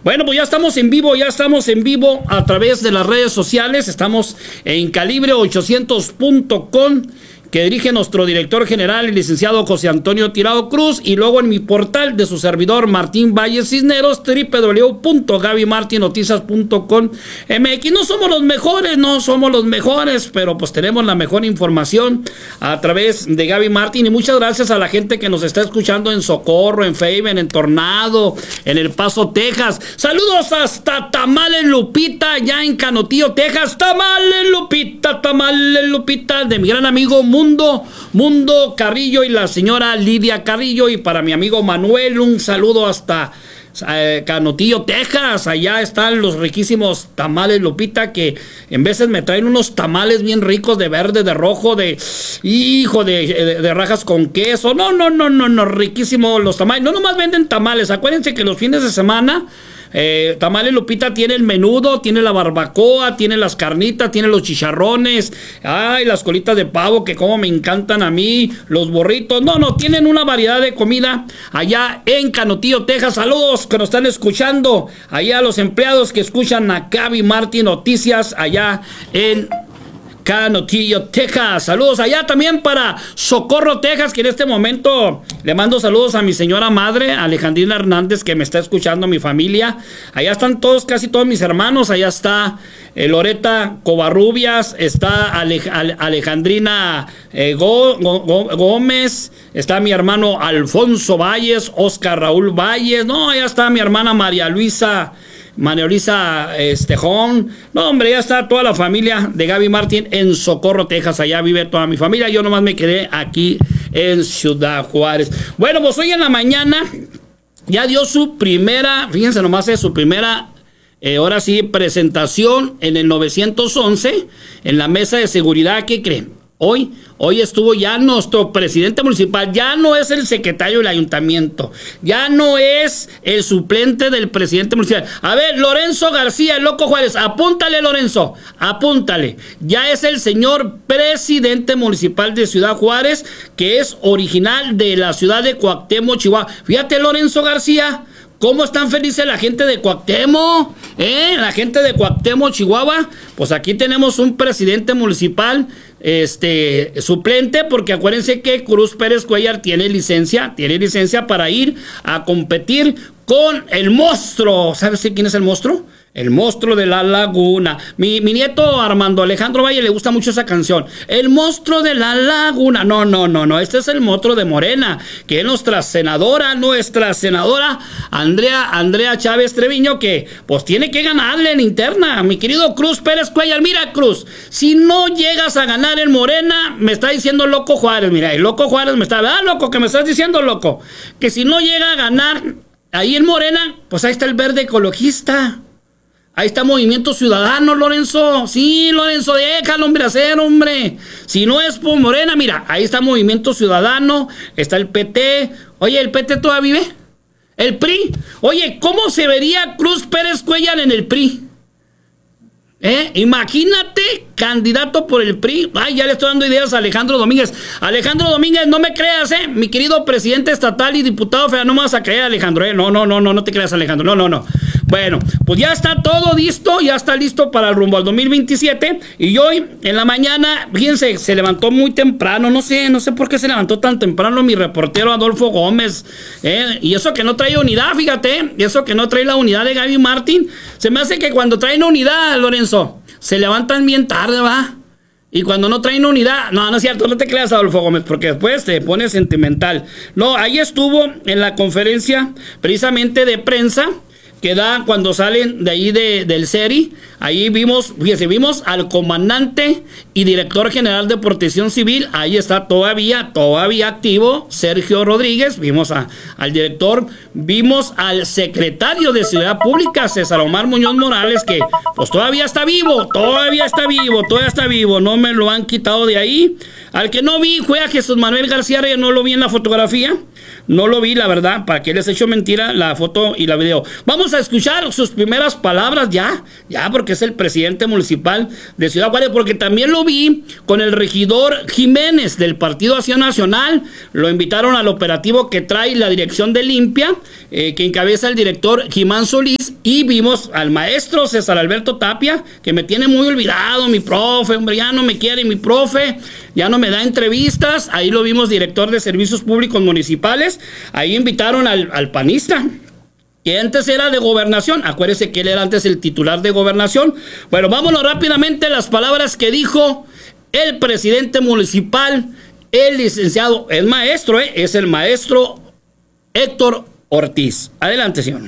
Bueno, pues ya estamos en vivo a través de las redes sociales. Estamos en calibre800.com, que dirige nuestro director general, el licenciado José Antonio Tirado Cruz, y luego en mi portal de su servidor Martín Valles Cisneros, www.gabymartinoticias.com.mx. No somos los mejores, pero pues tenemos la mejor información a través de Gaby Martín. Y muchas gracias a la gente que nos está escuchando en Socorro, en Faven, en Tornado, en El Paso, Texas. Saludos hasta Tamales Lupita, ya en Canotillo, Texas. Tamales Lupita, de mi gran amigo Mundo Carrillo y la señora Lidia Carrillo. Y para mi amigo Manuel, un saludo hasta Canotillo, Texas. Allá están los riquísimos tamales Lupita, que en veces me traen unos tamales bien ricos de verde, de rojo, de rajas con queso. No, riquísimos los tamales. No nomás venden tamales, acuérdense que los fines de semana Tamales Lupita tiene el menudo, tiene la barbacoa, tiene las carnitas, tiene los chicharrones, ay, las colitas de pavo que como me encantan a mí, los burritos. Tienen una variedad de comida allá en Canotillo, Texas. Saludos que nos están escuchando, allá a los empleados que escuchan a Gaby Martín Noticias allá en Canotillo, Texas. Saludos allá también para Socorro, Texas, que en este momento le mando saludos a mi señora madre, Alejandrina Hernández, que me está escuchando, mi familia. Allá están casi todos mis hermanos. Allá está Loreta Covarrubias, está Alejandrina Gómez, está mi hermano Alfonso Valles, Oscar Raúl Valles. Allá está mi hermana María Luisa Estejón. Ya está toda la familia de Gaby Martín en Socorro, Texas. Allá vive toda mi familia. Yo nomás me quedé aquí en Ciudad Juárez. Bueno, pues hoy en la mañana ya dio su primera, fíjense nomás, su primera ahora sí, presentación en el 911 en la mesa de seguridad. ¿Qué creen? Hoy estuvo ya nuestro presidente municipal, ya no es el secretario del ayuntamiento, ya no es el suplente del presidente municipal. A ver, Lorenzo García, el Loco Juárez, apúntale, Lorenzo, apúntale. Ya es el señor presidente municipal de Ciudad Juárez, que es original de la ciudad de Cuauhtémoc, Chihuahua. Fíjate, Lorenzo García, ¿cómo están felices la gente de Cuauhtémoc? La gente de Cuauhtémoc, Chihuahua. Pues aquí tenemos un presidente municipal suplente, porque acuérdense que Cruz Pérez Cuellar tiene licencia para ir a competir con el monstruo. ¿Sabes quién es el monstruo? El monstruo de la laguna. Mi nieto Armando Alejandro Valle le gusta mucho esa canción. El monstruo de la laguna. No. Este es el monstruo de Morena, que es nuestra senadora Andrea Chávez Treviño, que pues tiene que ganarle en interna. Mi querido Cruz Pérez Cuellar. Mira, Cruz, si no llegas a ganar en Morena, me está diciendo Loco Juárez. Mira, el Loco Juárez me está... ¿Verdad, Loco? Que me estás diciendo, Loco, que si no llega a ganar ahí en Morena, pues ahí está el Verde Ecologista. Ahí está Movimiento Ciudadano, Lorenzo. Sí, Lorenzo, déjalo, hombre, hacer, hombre. Si no es por Morena, mira, ahí está Movimiento Ciudadano, está el PT. Oye, ¿el PT todavía vive? ¿El PRI? Oye, ¿cómo se vería Cruz Pérez Cuellar en el PRI? Imagínate, candidato por el PRI. Ay, ya le estoy dando ideas a Alejandro Domínguez. Alejandro Domínguez, no me creas, mi querido presidente estatal y diputado federal. No me vas a creer, Alejandro, no te creas, Alejandro, no. Bueno, pues ya está todo listo, ya está listo para el rumbo al 2027. Y hoy en la mañana, fíjense, se levantó muy temprano. No sé por qué se levantó tan temprano mi reportero Adolfo Gómez. Y eso que no trae unidad, fíjate, y eso que no trae la unidad de Gaby Martín. Se me hace que cuando traen unidad, Lorenzo, se levantan bien tarde, ¿va? Y cuando no traen unidad, no es cierto, no te creas, Adolfo Gómez, porque después te pones sentimental. No, ahí estuvo en la conferencia precisamente de prensa que da cuando salen de ahí del SERI. Ahí vimos al comandante y director general de Protección Civil. Ahí está todavía activo Sergio Rodríguez. Vimos al director, vimos al secretario de Seguridad Pública, César Omar Muñoz Morales, que pues todavía está vivo, no me lo han quitado de ahí. Al que no vi fue a Jesús Manuel García Reyes, no lo vi en la fotografía. No lo vi, la verdad, para que les he hecho mentira la foto y la video. Vamos a escuchar sus primeras palabras ya, porque es el presidente municipal de Ciudad Juárez, porque también lo vi con el regidor Jiménez del Partido Acción Nacional. Lo invitaron al operativo que trae la dirección de Limpia, que encabeza el director Jimán Solís, y vimos al maestro César Alberto Tapia, que me tiene muy olvidado, mi profe, hombre, ya no me quiere mi profe, ya no me da entrevistas. Ahí lo vimos, director de Servicios Públicos Municipales. Ahí invitaron al panista, que antes era de Gobernación. Acuérdese que él era antes el titular de Gobernación. Bueno, vámonos rápidamente a las palabras que dijo el presidente municipal, el licenciado, el maestro, es el maestro Héctor Ortiz. Adelante, señor.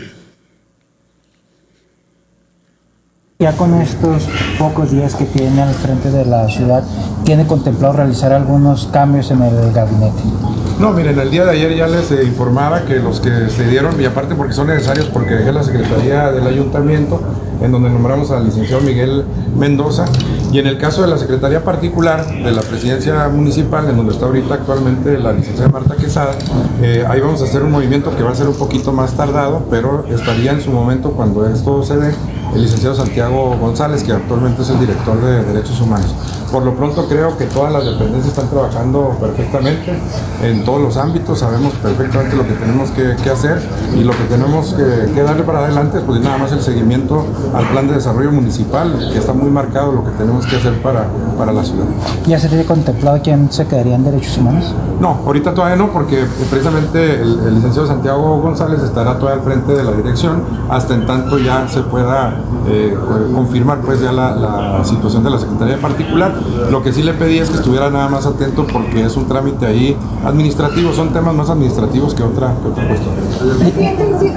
Ya con estos pocos días que tiene al frente de la ciudad, ¿tiene contemplado realizar algunos cambios en el gabinete? No, miren, el día de ayer ya les informaba que los que se dieron, y aparte porque son necesarios, porque dejé la Secretaría del Ayuntamiento, en donde nombramos al licenciado Miguel Mendoza, y en el caso de la Secretaría Particular de la Presidencia Municipal, en donde está ahorita actualmente la licenciada Marta Quesada, ahí vamos a hacer un movimiento que va a ser un poquito más tardado, pero estaría en su momento cuando esto se dé, el licenciado Santiago González, que actualmente es el director de Derechos Humanos. Por lo pronto creo que todas las dependencias están trabajando perfectamente en todos los ámbitos, sabemos perfectamente lo que tenemos que hacer, y lo que tenemos que darle para adelante, pues nada más el seguimiento al plan de desarrollo municipal, que está muy marcado lo que tenemos que hacer para la ciudad. ¿Ya se tiene contemplado quién se quedaría en Derechos Humanos? No, ahorita todavía no, porque precisamente el licenciado Santiago González estará todavía al frente de la dirección, hasta en tanto ya se pueda confirmar pues ya la situación de la Secretaría Particular. Lo que sí le pedí es que estuviera nada más atento, porque es un trámite ahí administrativo, son temas más administrativos que otra cuestión.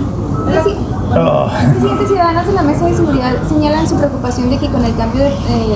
Presidente, ciudadanos de la Mesa de Seguridad señalan su preocupación de que con el cambio de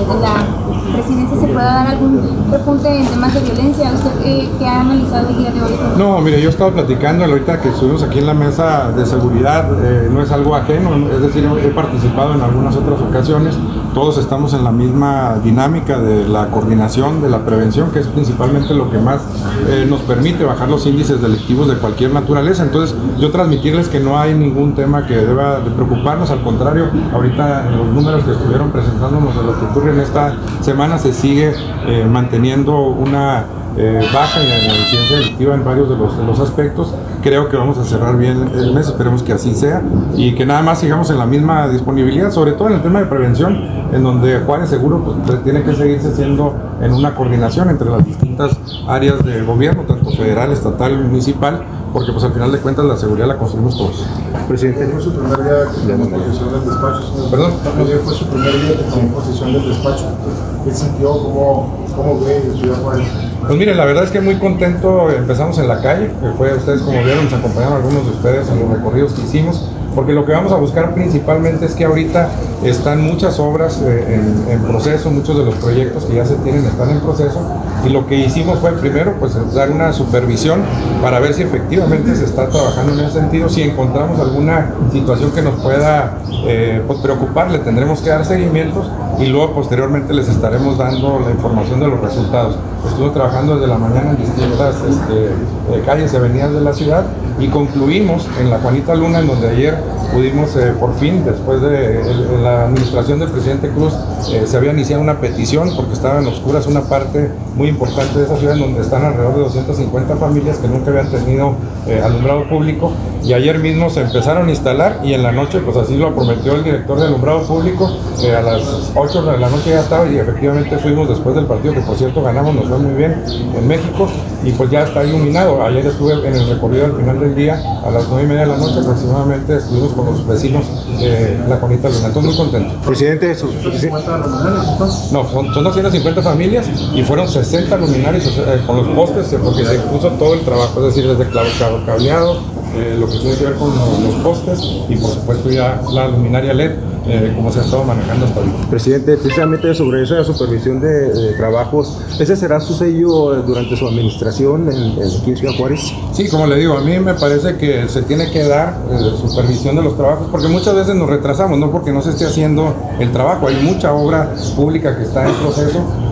la presidencia se pueda dar algún repunte en temas de violencia. ¿Usted qué ha analizado el día de hoy? No, mire, yo he estado platicando ahorita que estuvimos aquí en la Mesa de Seguridad, no es algo ajeno, es decir, he participado en algunas otras ocasiones, todos estamos en la misma dinámica de la coordinación, de la prevención, que es principalmente lo que más nos permite bajar los índices delictivos de cualquier naturaleza. Entonces, yo transmitirles que no hay ningún tema que deba de preocuparnos, al contrario, ahorita en los números que estuvieron presentándonos de lo que ocurre en esta semana, se sigue manteniendo una baja en la incidencia delictiva en varios de los aspectos. Creo que vamos a cerrar bien el mes, esperemos que así sea, y que nada más sigamos en la misma disponibilidad, sobre todo en el tema de prevención, en donde Juárez Seguro pues tiene que seguirse siendo en una coordinación entre las distintas áreas de gobierno, tanto federal, estatal, municipal, porque pues al final de cuentas la seguridad la construimos todos. Presidente, ¿fue su primer día que tomó posesión del despacho? ¿Perdón? Ayer fue su primer día que tomó posesión del despacho. ¿Qué sintió? ¿Cómo ve Ciudad Juárez? Pues miren, la verdad es que muy contento. Empezamos en la calle, que fue, ustedes como vieron, nos acompañaron algunos de ustedes en los recorridos que hicimos, porque lo que vamos a buscar principalmente es que ahorita están muchas obras en proceso, muchos de los proyectos que ya se tienen están en proceso, y lo que hicimos fue primero pues dar una supervisión para ver si efectivamente se está trabajando en ese sentido. Si encontramos alguna situación que nos pueda pues preocupar, le tendremos que dar seguimientos, y luego posteriormente les estaremos dando la información de los resultados. Estuve trabajando desde la mañana en distintas calles y avenidas de la ciudad, y concluimos en la Juanita Luna, en donde ayer pudimos por fin, después de la administración del presidente Cruz, se había iniciado una petición porque estaban oscuras una parte muy importante de esa ciudad, en donde están alrededor de 250 familias que nunca habían tenido alumbrado público, y ayer mismo se empezaron a instalar, y en la noche, pues así lo prometió el director de alumbrado público, a las 8 de la noche ya estaba, y efectivamente fuimos después del partido, que por cierto ganamos, nos fue muy bien en México, y pues ya está iluminado. Ayer estuve en el recorrido al final del día, a las 9:30 de la noche aproximadamente, estuvimos con los vecinos de la Juanita Luna. Entonces muy contento. Presidente, ¿50 luminarios entonces? No, son 250 familias, y fueron 60 luminarios con los postes, porque se puso todo el trabajo, es decir, desde cableado, lo que tiene que ver con los postes, y por supuesto ya la luminaria LED, como se ha estado manejando hasta ahorita. Presidente, precisamente sobre esa supervisión de trabajos, ¿ese será su sello durante su administración aquí en Ciudad Juárez? Sí, como le digo, a mí me parece que se tiene que dar supervisión de los trabajos, porque muchas veces nos retrasamos, no porque no se esté haciendo el trabajo, hay mucha obra pública que está en proceso,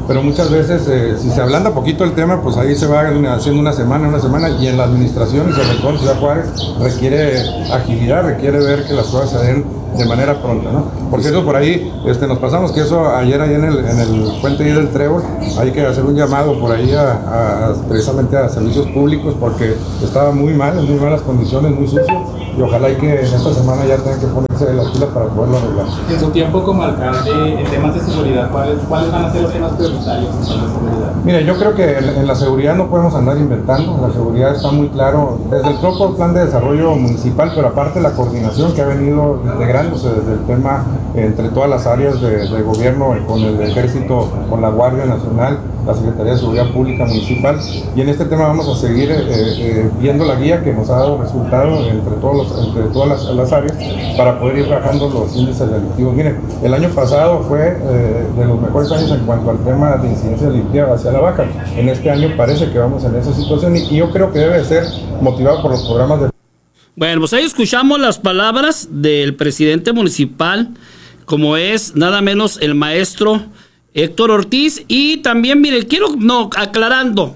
pero muchas veces si se ablanda poquito el tema, pues ahí se va haciendo una semana, y en la administración y sobre todo en Ciudad Juárez requiere agilidad, requiere ver que las cosas se den de manera pronta, ¿no? Por cierto, por ahí nos pasamos que eso ayer ahí en el puente ahí del Trébol, hay que hacer un llamado por ahí precisamente a servicios públicos, porque estaba muy mal, en muy malas condiciones, muy sucio, y ojalá y que en esta semana ya tengan que ponerse de la pila para poderlo arreglar. En su tiempo como alcalde, en temas de seguridad, ¿cuáles van a ser los temas prioritarios en seguridad? Mire, yo creo que en la seguridad no podemos andar inventando, la seguridad está muy claro, desde el propio plan de desarrollo municipal, pero aparte la coordinación que ha venido integrándose desde el tema entre todas las áreas de gobierno, con el Ejército, con la Guardia Nacional, la Secretaría de Seguridad Pública Municipal, y en este tema vamos a seguir viendo la guía que nos ha dado resultado entre todas las áreas para poder ir bajando los índices delictivos. Miren, el año pasado fue de los mejores años en cuanto al tema de incidencia delictiva hacia la baja. En este año parece que vamos en esa situación y yo creo que debe ser motivado por los programas de... Bueno, pues ahí escuchamos las palabras del presidente municipal, como es nada menos el maestro Héctor Ortiz. Y también, mire, aclarando.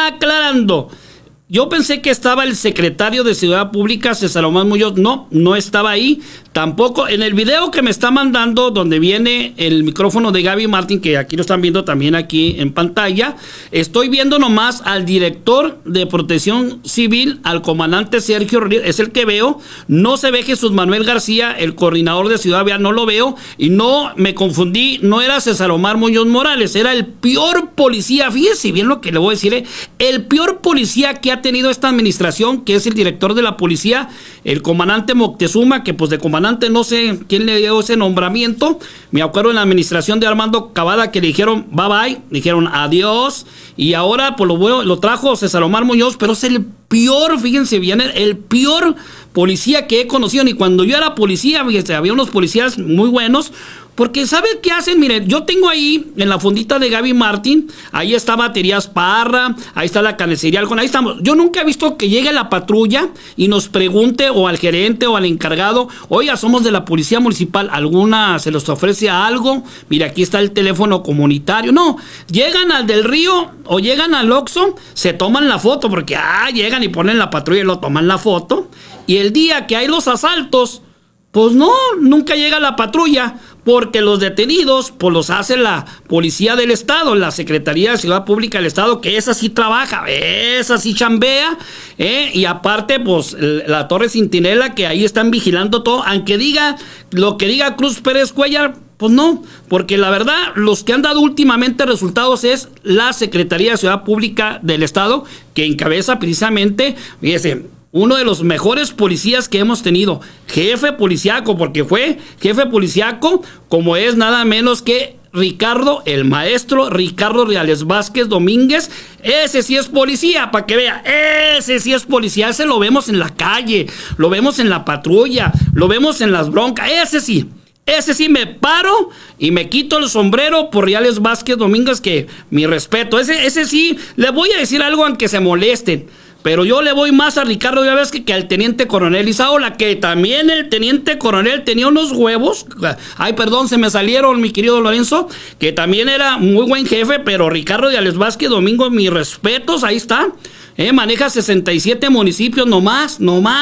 Yo pensé que estaba el secretario de Seguridad Pública, César Omar Muñoz. No estaba ahí. Tampoco en el video que me está mandando, donde viene el micrófono de Gaby Martín, que aquí lo están viendo también aquí en pantalla, estoy viendo nomás al director de Protección Civil, al comandante Sergio Rodríguez, es el que veo. No se ve Jesús Manuel García, el coordinador de Ciudad Vial, no lo veo. Y no me confundí, no era César Omar Muñoz Morales, era el peor policía, fíjese bien lo que le voy a decir, el peor policía que ha tenido esta administración, que es el director de la policía, el comandante Moctezuma, que pues de comandante no sé quién le dio ese nombramiento. Me acuerdo en la administración de Armando Cavada que le dijeron bye bye, dijeron adiós, y ahora pues lo trajo César Omar Muñoz, pero es el peor, fíjense bien, el peor policía que he conocido. Ni cuando yo era policía, fíjense, había unos policías muy buenos. Porque ¿sabe qué hacen? Miren, yo tengo ahí en la fondita de Gaby Martín, ahí está Baterías Parra, ahí está la carnicería Halcón, ahí estamos. Yo nunca he visto que llegue la patrulla y nos pregunte, o al gerente o al encargado, oiga, somos de la policía municipal, ¿alguna se les ofrece algo? Mira, aquí está el teléfono comunitario. No, llegan al del Río o llegan al Oxxo, se toman la foto, porque llegan y ponen la patrulla y lo toman la foto. Y el día que hay los asaltos, pues no, nunca llega la patrulla, porque los detenidos pues los hace la Policía del Estado, la Secretaría de Seguridad Pública del Estado, que esa sí trabaja, esa sí chambea, y aparte pues la Torre Centinela, que ahí están vigilando todo, aunque diga lo que diga Cruz Pérez Cuellar, pues no, porque la verdad los que han dado últimamente resultados es la Secretaría de Seguridad Pública del Estado, que encabeza precisamente, fíjese, uno de los mejores policías que hemos tenido, jefe policiaco, porque fue jefe policiaco, como es nada menos que el maestro Ricardo Reales Vázquez Domínguez. Ese sí es policía, para que vea, ese sí es policía, ese lo vemos en la calle, lo vemos en la patrulla, lo vemos en las broncas, ese sí me paro y me quito el sombrero por Reales Vázquez Domínguez, que mi respeto, ese sí, le voy a decir algo aunque se molesten, pero yo le voy más a Ricardo Reales que al teniente coronel Isaola, que también el teniente coronel tenía unos huevos. Ay, perdón, se me salieron, mi querido Lorenzo, que también era muy buen jefe, pero Ricardo Reales Vázquez Domingo, mis respetos, ahí está. Maneja 67 municipios nomás,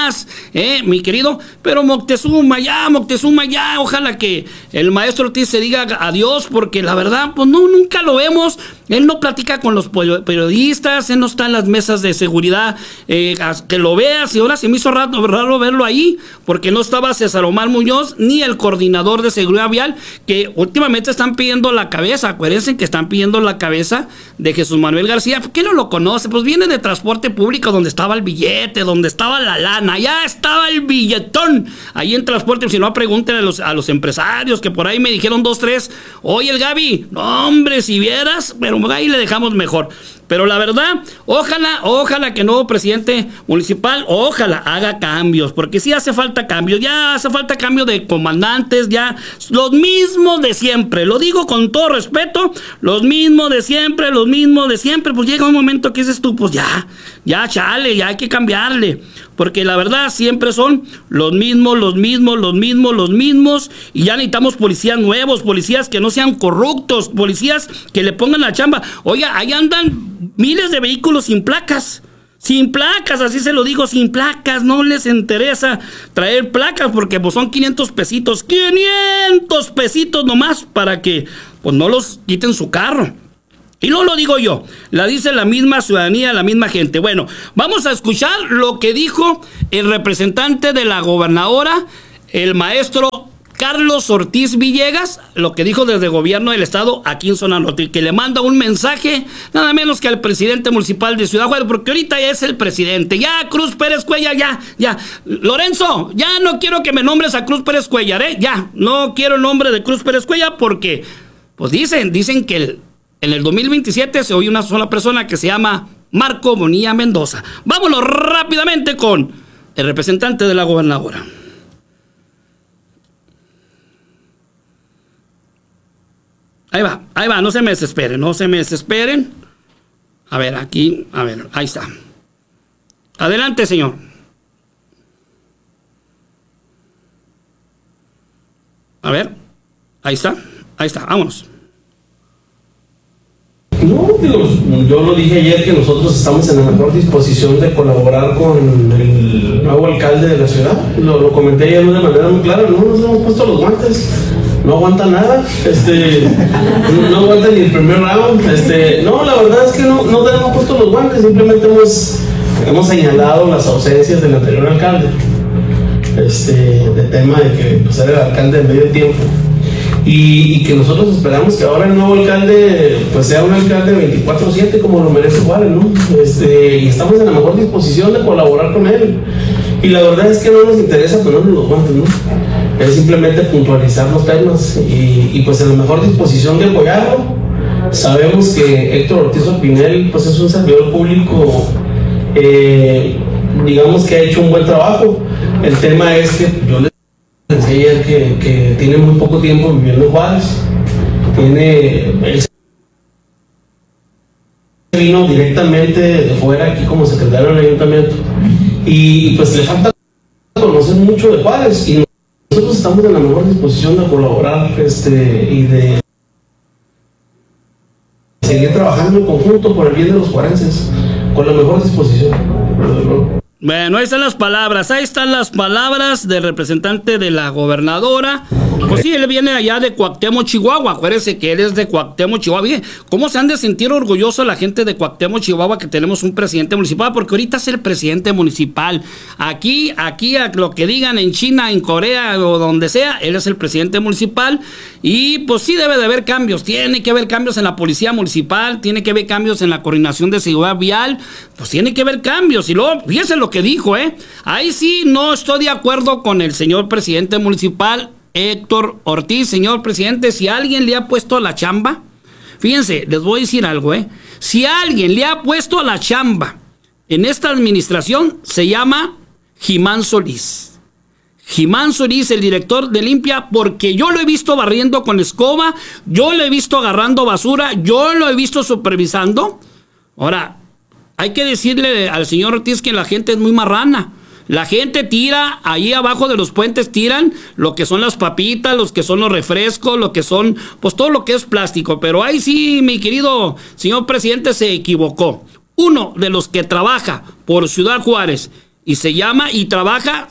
mi querido. Pero Moctezuma ya, ojalá que el maestro Ortiz se diga adiós, porque la verdad, pues no, nunca lo vemos. Él no platica con los periodistas, él no está en las mesas de seguridad, que lo veas, y ahora se me hizo raro verlo ahí, porque no estaba César Omar Muñoz, ni el coordinador de seguridad vial, que últimamente están pidiendo la cabeza. Acuérdense que están pidiendo la cabeza de Jesús Manuel García. ¿Por qué no lo conoce? Pues viene de transporte público, donde estaba el billete, donde estaba la lana, ya estaba el billetón ahí en transporte. Si no, pregúntenle a los empresarios, que por ahí me dijeron 2, 3, oye el Gaby, no hombre, si vieras, pero ahí le dejamos mejor. Pero la verdad, ojalá que el nuevo presidente municipal, ojalá haga cambios, porque sí hace falta cambios, ya hace falta cambio de comandantes, ya los mismos de siempre, lo digo con todo respeto, los mismos de siempre, pues llega un momento que dices tú, pues ya chale, ya hay que cambiarle, porque la verdad siempre son los mismos, y ya necesitamos policías nuevos, policías que no sean corruptos, policías que le pongan la chamba. Oiga, ahí andan miles de vehículos sin placas, así se lo digo, sin placas. No les interesa traer placas porque pues son 500 pesitos nomás para que pues no los quiten su carro. Y no lo digo yo, la dice la misma ciudadanía, la misma gente. Bueno, vamos a escuchar lo que dijo el representante de la gobernadora, el maestro Carlos Ortiz Villegas, lo que dijo desde el gobierno del estado aquí en Zona Norte, que le manda un mensaje nada menos que al presidente municipal de Ciudad Juárez, porque ahorita ya es el presidente. Ya, Cruz Pérez Cuellar, ya. Lorenzo, ya no quiero que me nombres a Cruz Pérez Cuellar, ya, no quiero el nombre de Cruz Pérez Cuellar porque, pues dicen que en el 2027 se oye una sola persona que se llama Marco Bonilla Mendoza. Vámonos rápidamente con el representante de la gobernadora. Ahí va, no se me desesperen. A ver, ahí está. Adelante, señor. A ver, ahí está, vámonos. No, yo lo dije ayer que nosotros estamos en la mejor disposición de colaborar con el nuevo alcalde de la ciudad. Lo comenté ayer de manera muy clara, no nos hemos puesto los guantes, no aguanta nada, no aguanta ni el primer round, no, la verdad es que no tenemos puesto los guantes, simplemente hemos señalado las ausencias del anterior alcalde, de tema de que pues, era el alcalde de medio tiempo. Y que nosotros esperamos que ahora el nuevo alcalde pues sea un alcalde 24/7 como lo merece Juárez, ¿no? Y estamos en la mejor disposición de colaborar con él. Y la verdad es que no nos interesa ponernos los guantes, ¿no? Es simplemente puntualizar los temas y pues en la mejor disposición de apoyarlo. Sabemos que Héctor Ortiz Opinel pues es un servidor público, digamos que ha hecho un buen trabajo. El tema es que yo les decía ayer que tiene muy poco tiempo viviendo en Juárez. Él vino directamente de fuera aquí como secretario del ayuntamiento y pues le falta conocer mucho de Juárez y nosotros estamos en la mejor disposición de colaborar y de seguir trabajando en conjunto por el bien de los juarenses con la mejor disposición. Bueno, ahí están las palabras del representante de la gobernadora. Pues sí, él viene allá de Cuauhtémoc, Chihuahua. Acuérdense que él es de Cuauhtémoc, Chihuahua. Bien, ¿cómo se han de sentir orgullosos la gente de Cuauhtémoc, Chihuahua, que tenemos un presidente municipal? Porque ahorita es el presidente municipal. Aquí, a lo que digan en China, en Corea o donde sea, él es el presidente municipal. Y pues sí debe de haber cambios. Tiene que haber cambios en la policía municipal, tiene que haber cambios en la coordinación de seguridad vial. Pues tiene que haber cambios. Y luego, fíjense lo que dijo, ahí sí no estoy de acuerdo con el señor presidente municipal Héctor Ortiz. Señor presidente, si alguien le ha puesto a la chamba, fíjense, les voy a decir algo, si alguien le ha puesto a la chamba en esta administración, se llama Jimán Solís. Jimán Solís, el director de Limpia, porque yo lo he visto barriendo con escoba, yo lo he visto agarrando basura, yo lo he visto supervisando. Ahora, hay que decirle al señor Ortiz que la gente es muy marrana. La gente tira, ahí abajo de los puentes tiran lo que son las papitas, los que son los refrescos, lo que son, pues todo lo que es plástico. Pero ahí sí, mi querido señor presidente, se equivocó. Uno de los que trabaja por Ciudad Juárez y se llama y trabaja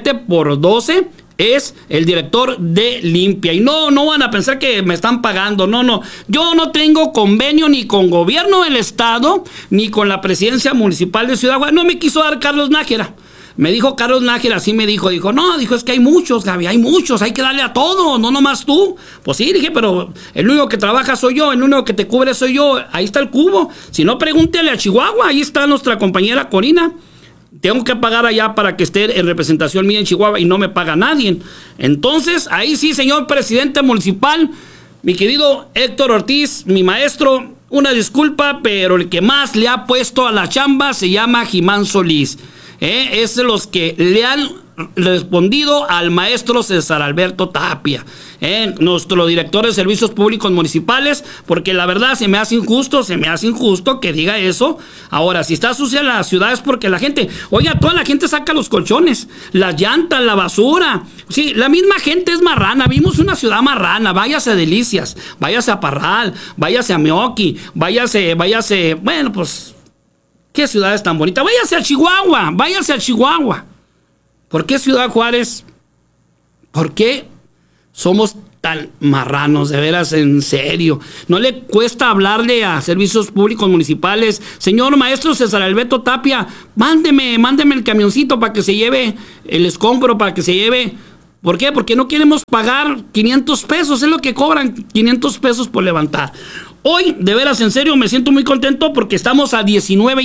7x12 es el director de Limpia. Y no van a pensar que me están pagando. No. Yo no tengo convenio ni con gobierno del estado, ni con la presidencia municipal de Ciudad Juárez. No me quiso dar Carlos Nájera. Me dijo Carlos Nájera, así me dijo, es que hay muchos, Gaby, hay muchos, hay que darle a todo, no nomás tú. Pues sí, dije, pero el único que trabaja soy yo, el único que te cubre soy yo, ahí está el cubo. Si no, pregúntele a Chihuahua, ahí está nuestra compañera Corina. Tengo que pagar allá para que esté en representación mía en Chihuahua y no me paga nadie. Entonces, ahí sí, señor presidente municipal, mi querido Héctor Ortiz, mi maestro, una disculpa, pero el que más le ha puesto a la chamba se llama Jimán Solís. Es de los que le han respondido al maestro César Alberto Tapia, nuestro director de Servicios Públicos Municipales, porque la verdad se me hace injusto que diga eso. Ahora, si está sucia la ciudad es porque la gente, oiga, toda la gente saca los colchones, las llantas, la basura. Sí, la misma gente es marrana. Vimos una ciudad marrana. Váyase a Delicias, váyase a Parral, váyase a Meoqui, váyase, bueno, pues, ¿qué ciudad es tan bonita? Váyase a Chihuahua. ¿Por qué Ciudad Juárez? ¿Por qué somos tan marranos, de veras, en serio? ¿No le cuesta hablarle a Servicios Públicos Municipales? Señor maestro César Alberto Tapia, mándeme el camioncito para que se lleve el escombro, para que se lleve... ¿Por qué? Porque no queremos pagar 500 pesos, es lo que cobran, 500 pesos por levantar. Hoy, de veras, en serio, me siento muy contento porque estamos a 19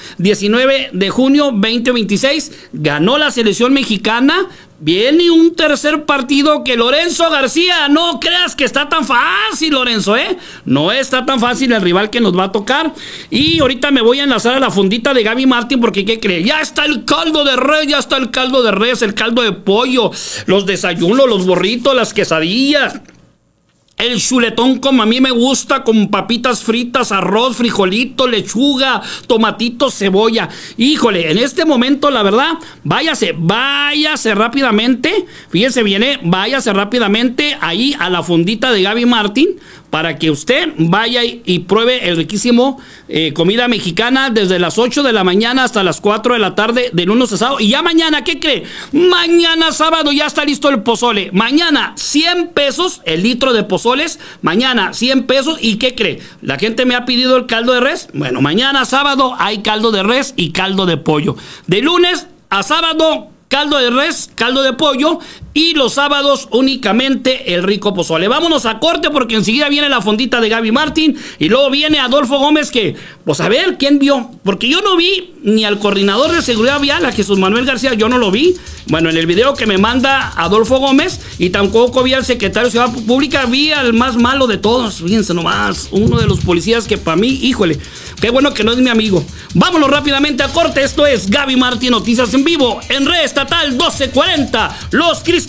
de junio 2026. Ganó la selección mexicana. Viene un tercer partido que Lorenzo García, no creas que está tan fácil, Lorenzo, no está tan fácil el rival que nos va a tocar. Y ahorita me voy a enlazar a la fundita de Gaby Martín porque, ¿qué cree? Ya está el caldo de res, el caldo de pollo, los desayunos, los burritos, las quesadillas. El chuletón como a mí me gusta, con papitas fritas, arroz, frijolito, lechuga, tomatito, cebolla. Híjole, en este momento, la verdad, váyase rápidamente. Fíjese bien, váyase rápidamente ahí a la fundita de Gaby Martín para que usted vaya y pruebe el riquísimo comida mexicana desde las 8 de la mañana hasta las 4 de la tarde, de lunes a sábado. Y ya mañana, ¿qué cree? Mañana sábado ya está listo el pozole. Mañana 100 pesos el litro de pozoles. Mañana 100 pesos. ¿Y qué cree? La gente me ha pedido el caldo de res. Bueno, mañana sábado hay caldo de res y caldo de pollo. De lunes a sábado, caldo de res, caldo de pollo, y los sábados únicamente el rico pozole. Vámonos a corte porque enseguida viene la fondita de Gaby Martín y luego viene Adolfo Gómez, que, pues a ver, ¿quién vio? Porque yo no vi ni al coordinador de seguridad vial, a Jesús Manuel García, yo no lo vi. Bueno, en el video que me manda Adolfo Gómez, y tampoco vi al secretario de Ciudad Pública, vi al más malo de todos, fíjense nomás, uno de los policías que para mí, híjole, qué bueno que no es mi amigo. Vámonos rápidamente a corte. Esto es Gaby Martín Noticias en vivo en Red Estatal 1240, Los Cristalazos.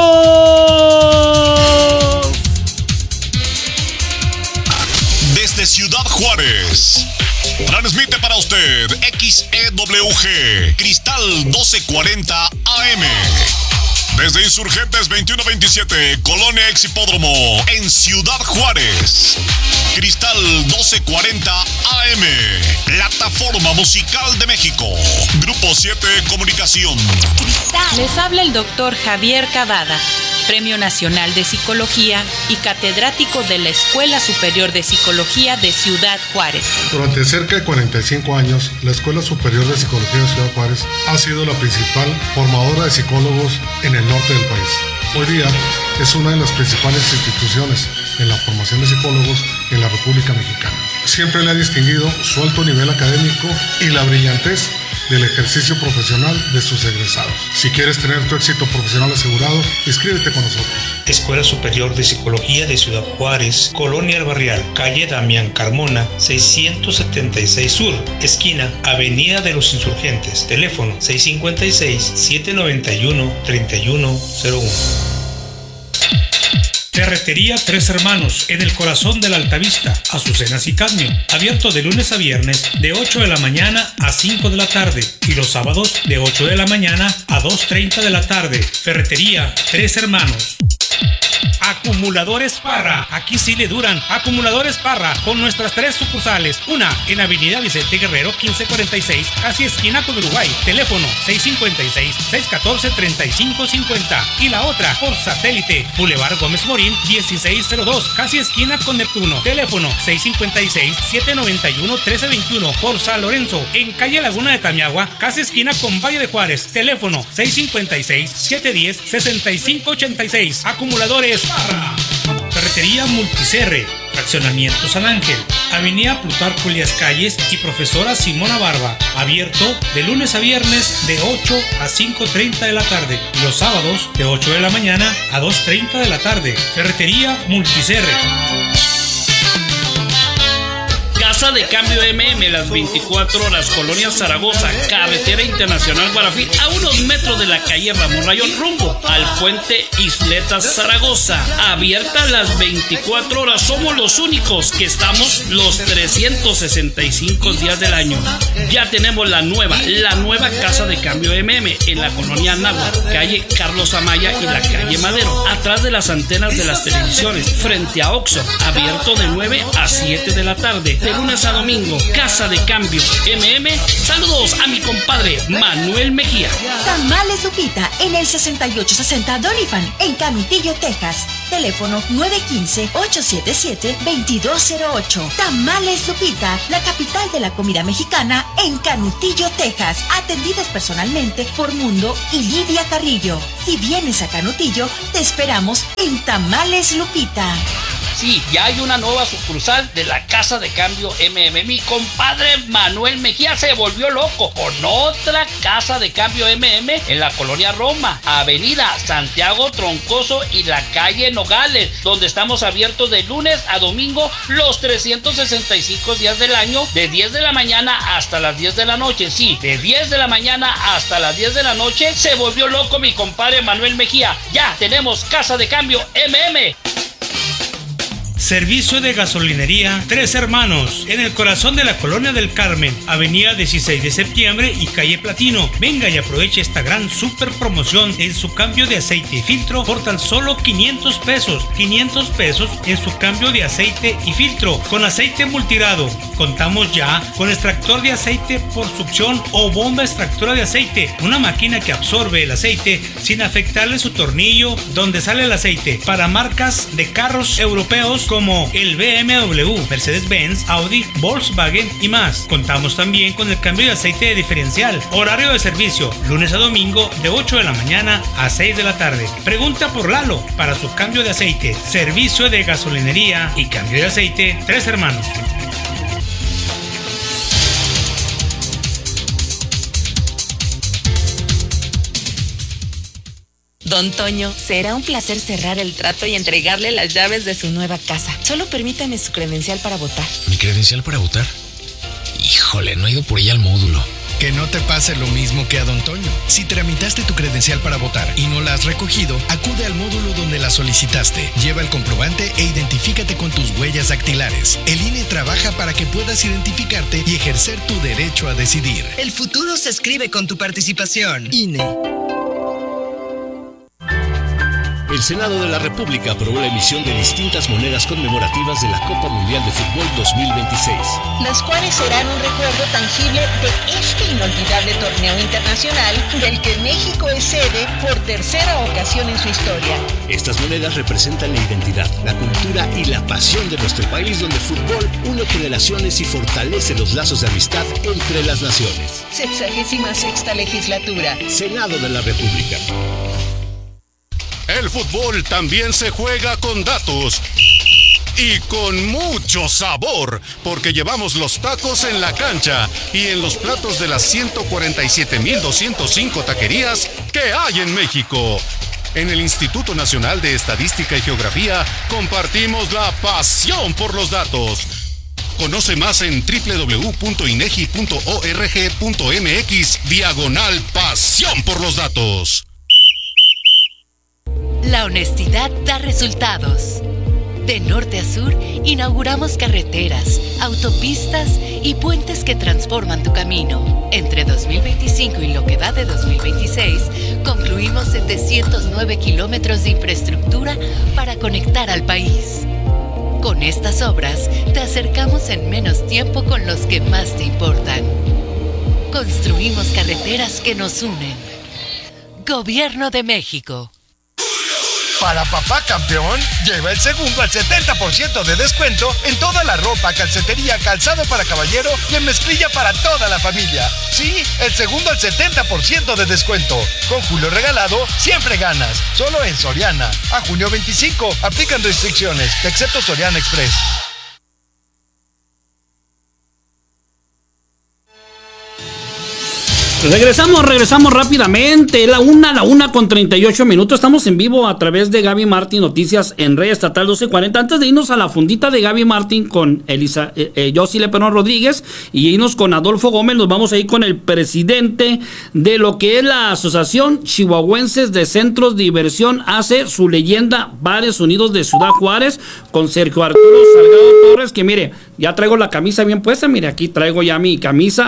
Desde Ciudad Juárez, transmite para usted XEWG Cristal 1240 AM. Desde Insurgentes 2127, Colonia Exhipódromo, en Ciudad Juárez. Cristal 1240 AM, Plataforma Musical de México. Grupo 7 Comunicación. Les habla el doctor Javier Cavada, Premio Nacional de Psicología y catedrático de la Escuela Superior de Psicología de Ciudad Juárez. Durante cerca de 45 años, la Escuela Superior de Psicología de Ciudad Juárez ha sido la principal formadora de psicólogos en el norte del país. Hoy día es una de las principales instituciones en la formación de psicólogos en la República Mexicana. Siempre le ha distinguido su alto nivel académico y la brillantez del ejercicio profesional de sus egresados. Si quieres tener tu éxito profesional asegurado, inscríbete con nosotros. Escuela Superior de Psicología de Ciudad Juárez, Colonia El Barrial, calle Damián Carmona, 676 Sur, esquina Avenida de los Insurgentes, teléfono 656-791-3101. Ferretería Tres Hermanos, en el corazón de la Altavista, Azucenas y Cadmio, abierto de lunes a viernes de 8 de la mañana a 5 de la tarde y los sábados de 8 de la mañana a 2:30 de la tarde. Ferretería Tres Hermanos. Acumuladores Parra, aquí sí le duran. Acumuladores Parra, con nuestras 3 sucursales. Una en Avenida Vicente Guerrero 1546, casi esquina con Uruguay, teléfono 656-614-3550. Y la otra por satélite, Boulevard Gómez Morín 1602, casi esquina con Neptuno, teléfono 656-791-1321. Por San Lorenzo, en calle Laguna de Tamiagua, casi esquina con Valle de Juárez, teléfono 656-710-6586. Acumuladores Parra. Ferretería Multicerre, Fraccionamiento San Ángel, Avenida Plutarco Elías Calles y Profesora Simona Barba, abierto de lunes a viernes de 8 a 5:30 de la tarde y los sábados de 8 de la mañana a 2:30 de la tarde. Ferretería Multicerre. Casa de Cambio MM, las 24 horas, Colonia Zaragoza, Carretera Internacional Guarafí, a unos metros de la calle Ramón Rayón, rumbo al puente Isletas Zaragoza. Abierta las 24 horas, somos los únicos que estamos los 365 días del año. Ya tenemos la nueva Casa de Cambio MM en la colonia Anáhuac, calle Carlos Amaya y la calle Madero, atrás de las antenas de las televisiones, frente a Oxxo, abierto de 9 a 7 de la tarde, de lunes a domingo. Casa de Cambio MM. Saludos a mi compadre Manuel Mejía. Tamales Lupita en el 6860 Doniphan en Canutillo, Texas. Teléfono 915-877-2208. Tamales Lupita, la capital de la comida mexicana en Canutillo, Texas. Atendidas personalmente por Mundo y Lidia Carrillo. Si vienes a Canutillo, te esperamos en Tamales Lupita. Sí, ya hay una nueva sucursal de la Casa de Cambio MM. Mi compadre Manuel Mejía se volvió loco con otra Casa de Cambio MM en la colonia Roma, avenida Santiago Troncoso y la calle Nogales, donde estamos abiertos de lunes a domingo los 365 días del año, de 10 de la mañana hasta las 10 de la noche. Sí, de 10 de la mañana hasta las 10 de la noche. Se volvió loco mi compadre Manuel Mejía. Ya tenemos Casa de Cambio MM. Servicio de gasolinería Tres Hermanos, en el corazón de la Colonia del Carmen, avenida 16 de septiembre y calle Platino. Venga y aproveche esta gran super promoción en su cambio de aceite y filtro por tan solo 500 pesos. 500 pesos en su cambio de aceite y filtro con aceite multirado. Contamos ya con extractor de aceite por succión o bomba extractora de aceite, una máquina que absorbe el aceite sin afectarle su tornillo donde sale el aceite, para marcas de carros europeos como el BMW, Mercedes-Benz, Audi, Volkswagen y más. Contamos también con el cambio de aceite de diferencial. Horario de servicio, lunes a domingo de 8 de la mañana a 6 de la tarde. Pregunta por Lalo para su cambio de aceite. Servicio de gasolinería y cambio de aceite Tres Hermanos. Don Toño, será un placer cerrar el trato y entregarle las llaves de su nueva casa. Solo permítame su credencial para votar. ¿Mi credencial para votar? Híjole, no he ido por ella al módulo. Que no te pase lo mismo que a Don Toño. Si tramitaste tu credencial para votar y no la has recogido, acude al módulo donde la solicitaste. Lleva el comprobante e identifícate con tus huellas dactilares. El INE trabaja para que puedas identificarte y ejercer tu derecho a decidir. El futuro se escribe con tu participación. INE. El Senado de la República aprobó la emisión de distintas monedas conmemorativas de la Copa Mundial de Fútbol 2026. Las cuales serán un recuerdo tangible de este inolvidable torneo internacional del que México es sede por tercera ocasión en su historia. Estas monedas representan la identidad, la cultura y la pasión de nuestro país, donde el fútbol une generaciones y fortalece los lazos de amistad entre las naciones. 66ª legislatura. Senado de la República. El fútbol también se juega con datos y con mucho sabor, porque llevamos los tacos en la cancha y en los platos de las 147,205 taquerías que hay en México. En el Instituto Nacional de Estadística y Geografía compartimos la pasión por los datos. Conoce más en www.inegi.org.mx/pasión por los datos. La honestidad da resultados. De norte a sur, inauguramos carreteras, autopistas y puentes que transforman tu camino. Entre 2025 y lo que va de 2026, concluimos 709 kilómetros de infraestructura para conectar al país. Con estas obras, te acercamos en menos tiempo con los que más te importan. Construimos carreteras que nos unen. Gobierno de México. Para papá campeón, lleva el segundo al 70% de descuento en toda la ropa, calcetería, calzado para caballero y en mezclilla para toda la familia. Sí, el segundo al 70% de descuento. Con Julio Regalado, siempre ganas. Solo en Soriana. A junio 25, aplican restricciones, excepto Soriana Express. Regresamos rápidamente. La una con 38 minutos. Estamos en vivo a través de Gaby Martín Noticias en Red Estatal 1240. Antes de irnos a la fundita de Gaby Martín con Yossi Leperón Rodríguez y irnos con Adolfo Gómez, nos vamos a ir con el presidente de lo que es la Asociación Chihuahuenses de Centros de Diversión, hace su leyenda Bares Unidos de Ciudad Juárez, con Sergio Arturo Salgado Torres, que mire, ya traigo la camisa bien puesta. Mire, aquí traigo ya mi camisa.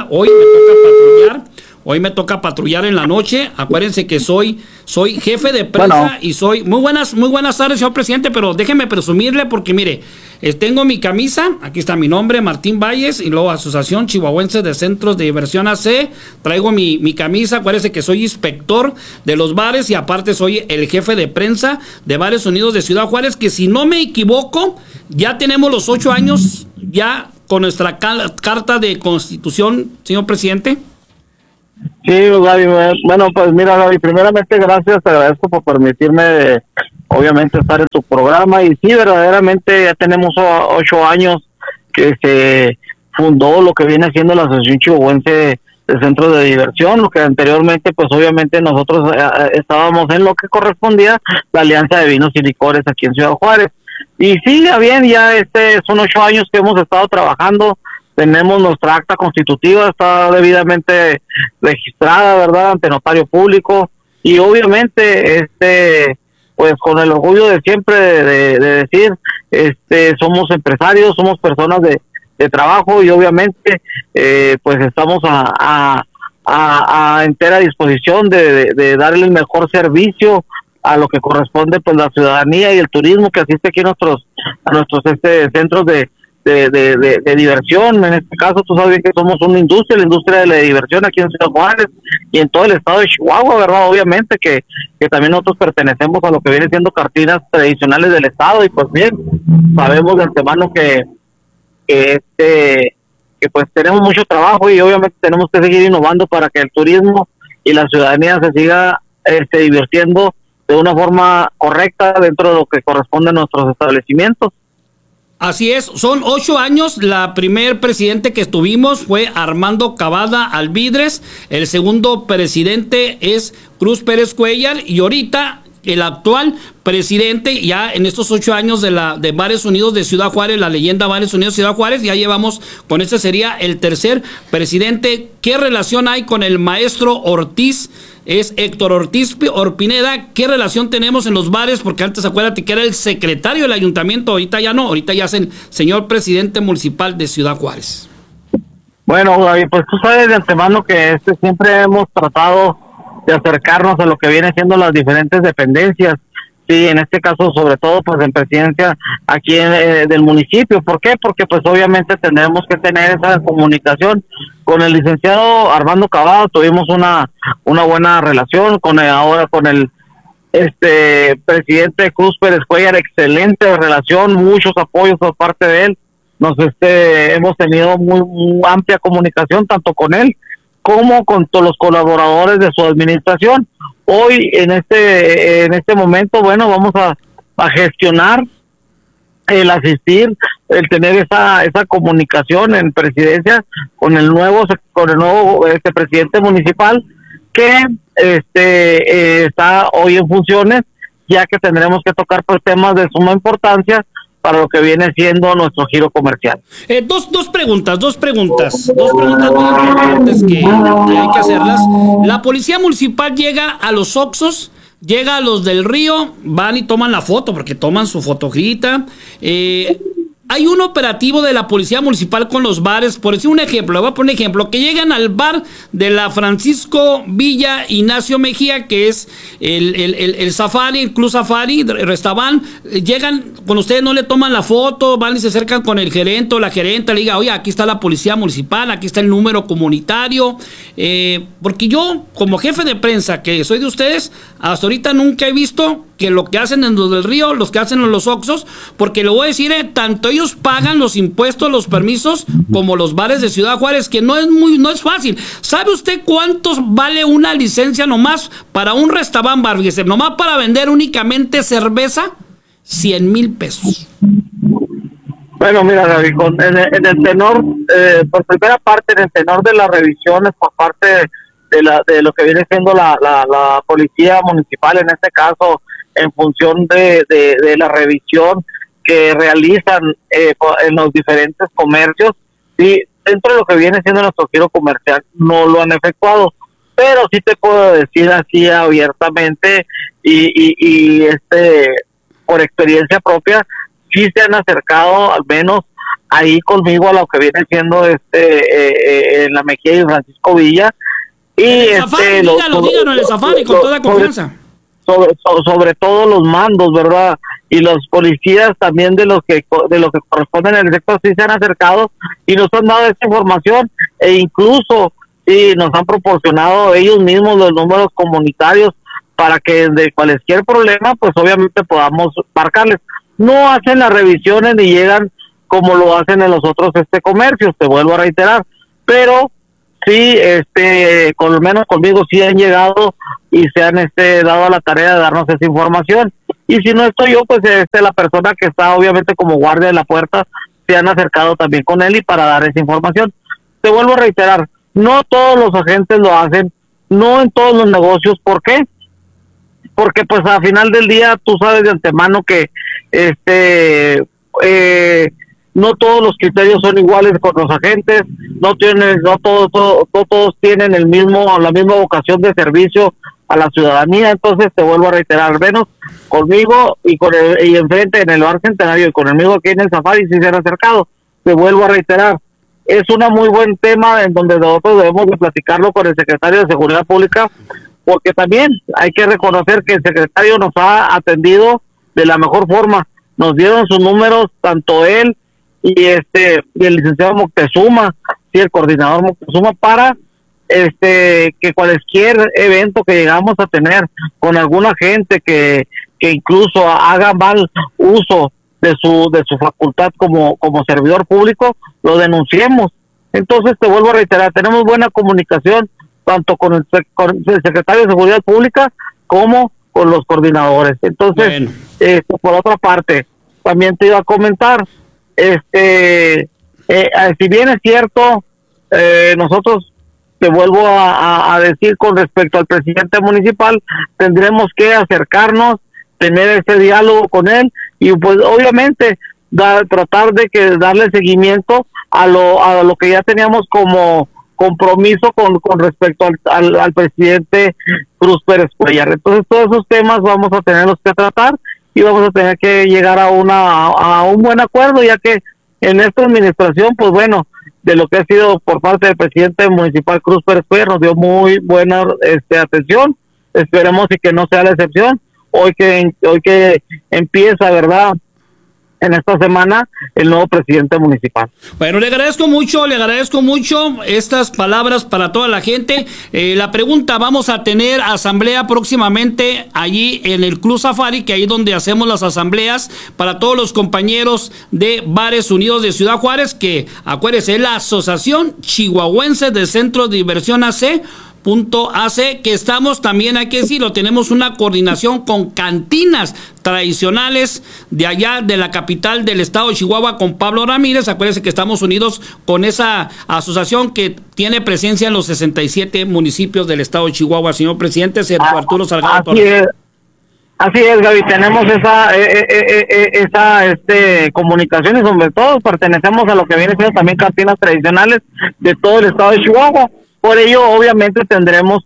Hoy me toca patrullar en la noche. Acuérdense que soy jefe de prensa y soy... Muy buenas tardes, señor presidente, pero déjeme presumirle porque, mire, tengo mi camisa, aquí está mi nombre, Martín Valles, y luego Asociación Chihuahuense de Centros de Diversión AC. Traigo mi camisa, acuérdense que soy inspector de los bares y aparte soy el jefe de prensa de Bares Unidos de Ciudad Juárez, que si no me equivoco, ya tenemos los 8 años ya con nuestra carta de constitución, señor presidente. Sí, Gaby, bueno, pues mira, Gaby, primeramente gracias, te agradezco por permitirme, obviamente, estar en tu programa, y sí, verdaderamente ya tenemos 8 años que se fundó lo que viene siendo la Asociación Chihuahuense de Centros de Diversión, lo que anteriormente, pues obviamente nosotros estábamos en lo que correspondía la Alianza de Vinos y Licores aquí en Ciudad Juárez, y sí, ya bien, ya son 8 años que hemos estado trabajando. Tenemos nuestra acta constitutiva, está debidamente registrada, ¿verdad?, ante notario público, y obviamente, pues con el orgullo de siempre de decir, somos empresarios, somos personas de trabajo, y obviamente, pues estamos a entera disposición de darle el mejor servicio a lo que corresponde, pues, la ciudadanía y el turismo que asiste aquí a nuestros centros de diversión. En este caso, tú sabes bien que somos una industria, la industria de la diversión aquí en Ciudad Juárez y en todo el estado de Chihuahua, ¿verdad? Obviamente que también nosotros pertenecemos a lo que viene siendo cartinas tradicionales del estado, y pues bien, sabemos de antemano que pues tenemos mucho trabajo, y obviamente tenemos que seguir innovando para que el turismo y la ciudadanía se siga divirtiendo de una forma correcta dentro de lo que corresponde a nuestros establecimientos. Así es, son 8 años. La primer presidente que tuvimos fue Armando Cavada Alvidres, el segundo presidente es Cruz Pérez Cuellar, y ahorita el actual presidente, ya en estos 8 años de Bares Unidos de Ciudad Juárez, la leyenda Bares Unidos de Ciudad Juárez, ya llevamos, con este sería el tercer presidente. ¿Qué relación hay con el maestro Ortiz? Es Héctor Ortiz Orpineda. ¿Qué relación tenemos en los bares? Porque antes, acuérdate que era el secretario del ayuntamiento, ahorita ya no, ahorita ya es el señor presidente municipal de Ciudad Juárez. Bueno, David, pues tú sabes de antemano que siempre hemos tratado de acercarnos a lo que viene siendo las diferentes dependencias. Sí, en este caso, sobre todo, pues en presidencia aquí del municipio. ¿Por qué? Porque pues obviamente tendremos que tener esa comunicación. Con el licenciado Armando Cavada tuvimos una buena relación, ahora con el presidente Cruz Pérez Cuellar, excelente relación, muchos apoyos por parte de él. Hemos tenido muy amplia comunicación tanto con él como con todos los colaboradores de su administración. Hoy, en este momento, bueno, vamos a gestionar el asistir, el tener esa comunicación en presidencia con el nuevo presidente municipal que está hoy en funciones, ya que tendremos que tocar pues temas de suma importancia para lo que viene siendo nuestro giro comercial. Dos preguntas muy importantes que hay que hacerlas. La policía municipal llega a los Oxxos, llega a los del Río, van y toman la foto, porque toman su fotogrita. Hay un operativo de la policía municipal con los bares, por decir un ejemplo, voy a poner un ejemplo, que llegan al bar de la Francisco Villa Ignacio Mejía, que es el Safari, el Club Safari, restaurante, llegan, con ustedes no le toman la foto, van y se acercan con el gerente o la gerenta, le diga, oye, aquí está la policía municipal, aquí está el número comunitario, porque yo, como jefe de prensa que soy de ustedes, hasta ahorita nunca he visto que lo que hacen en los del Río, los que hacen en los Oxxos, porque le voy a decir, tanto ellos pagan los impuestos, los permisos, como los bares de Ciudad Juárez, que no es fácil. ¿Sabe usted cuántos vale una licencia nomás para un restaurante bar? Fíjese, nomás para vender únicamente cerveza, 100,000 pesos. Bueno, mira, David, en el tenor, por primera parte, en el tenor de las revisiones por parte de lo que viene siendo la policía municipal, en este caso, en función de la revisión que realizan en los diferentes comercios. Sí, dentro de lo que viene siendo nuestro giro comercial no lo han efectuado, pero sí te puedo decir así abiertamente y por experiencia propia, sí se han acercado al menos ahí conmigo a lo que viene siendo en la Mejía y Francisco Villa, y dígalo en el Safari con toda confianza. Sobre todo los mandos, ¿verdad? Y los policías también de lo que corresponden al sector sí se han acercado y nos han dado esta información, e incluso nos han proporcionado ellos mismos los números comunitarios para que de cualquier problema pues obviamente podamos marcarles. No hacen las revisiones ni llegan como lo hacen en los otros comercios, te vuelvo a reiterar, pero sí, con lo menos conmigo sí han llegado y se han dado a la tarea de darnos esa información. Y si no estoy yo, pues la persona que está obviamente como guardia de la puerta, se han acercado también con él y para dar esa información. Te vuelvo a reiterar, no todos los agentes lo hacen, no en todos los negocios. ¿Por qué? Porque pues al final del día tú sabes de antemano que no todos los criterios son iguales con los agentes, no todos tienen la misma vocación de servicio a la ciudadanía. Entonces te vuelvo a reiterar, al menos conmigo y enfrente en el Bar Centenario y conmigo aquí en el Safari sí se han acercado. Te vuelvo a reiterar, es un muy buen tema en donde nosotros debemos de platicarlo con el secretario de Seguridad Pública, porque también hay que reconocer que el secretario nos ha atendido de la mejor forma. Nos dieron sus números, tanto él y el licenciado Moctezuma, sí, el coordinador Moctezuma, para que cualquier evento que llegamos a tener con alguna gente que incluso haga mal uso de su facultad como servidor público, lo denunciemos. Entonces te vuelvo a reiterar, tenemos buena comunicación tanto con el secretario de Seguridad Pública como con los coordinadores. Entonces, por otra parte, también te iba a comentar, si bien es cierto, nosotros, te vuelvo a decir con respecto al presidente municipal, tendremos que acercarnos, tener ese diálogo con él y pues obviamente tratar de darle seguimiento a lo que ya teníamos como compromiso con respecto al presidente Cruz Pérez Cuellar. Entonces todos esos temas vamos a tenerlos que tratar y vamos a tener que llegar a un buen acuerdo, ya que en esta administración, pues bueno, de lo que ha sido por parte del presidente municipal Cruz Pérez Cuellar, nos dio muy buena atención. Esperemos y que no sea la excepción hoy que empieza, ¿verdad?, en esta semana el nuevo presidente municipal. Bueno, le agradezco mucho estas palabras para toda la gente. La pregunta, vamos a tener asamblea próximamente allí en el Club Safari, que ahí donde hacemos las asambleas para todos los compañeros de Bares Unidos de Ciudad Juárez, que acuérdense, es la Asociación Chihuahuense de Centros de Diversión AC, que estamos también, hay que decirlo, tenemos una coordinación con cantinas tradicionales de allá de la capital del estado de Chihuahua con Pablo Ramírez. Acuérdense que estamos unidos con esa asociación que tiene presencia en los 67 municipios del estado de Chihuahua. Señor presidente, Sergio Arturo Salgado Torres. Así es, Gaby, tenemos esa comunicación y sobre todo pertenecemos a lo que viene siendo también cantinas tradicionales de todo el estado de Chihuahua. Por ello, obviamente, tendremos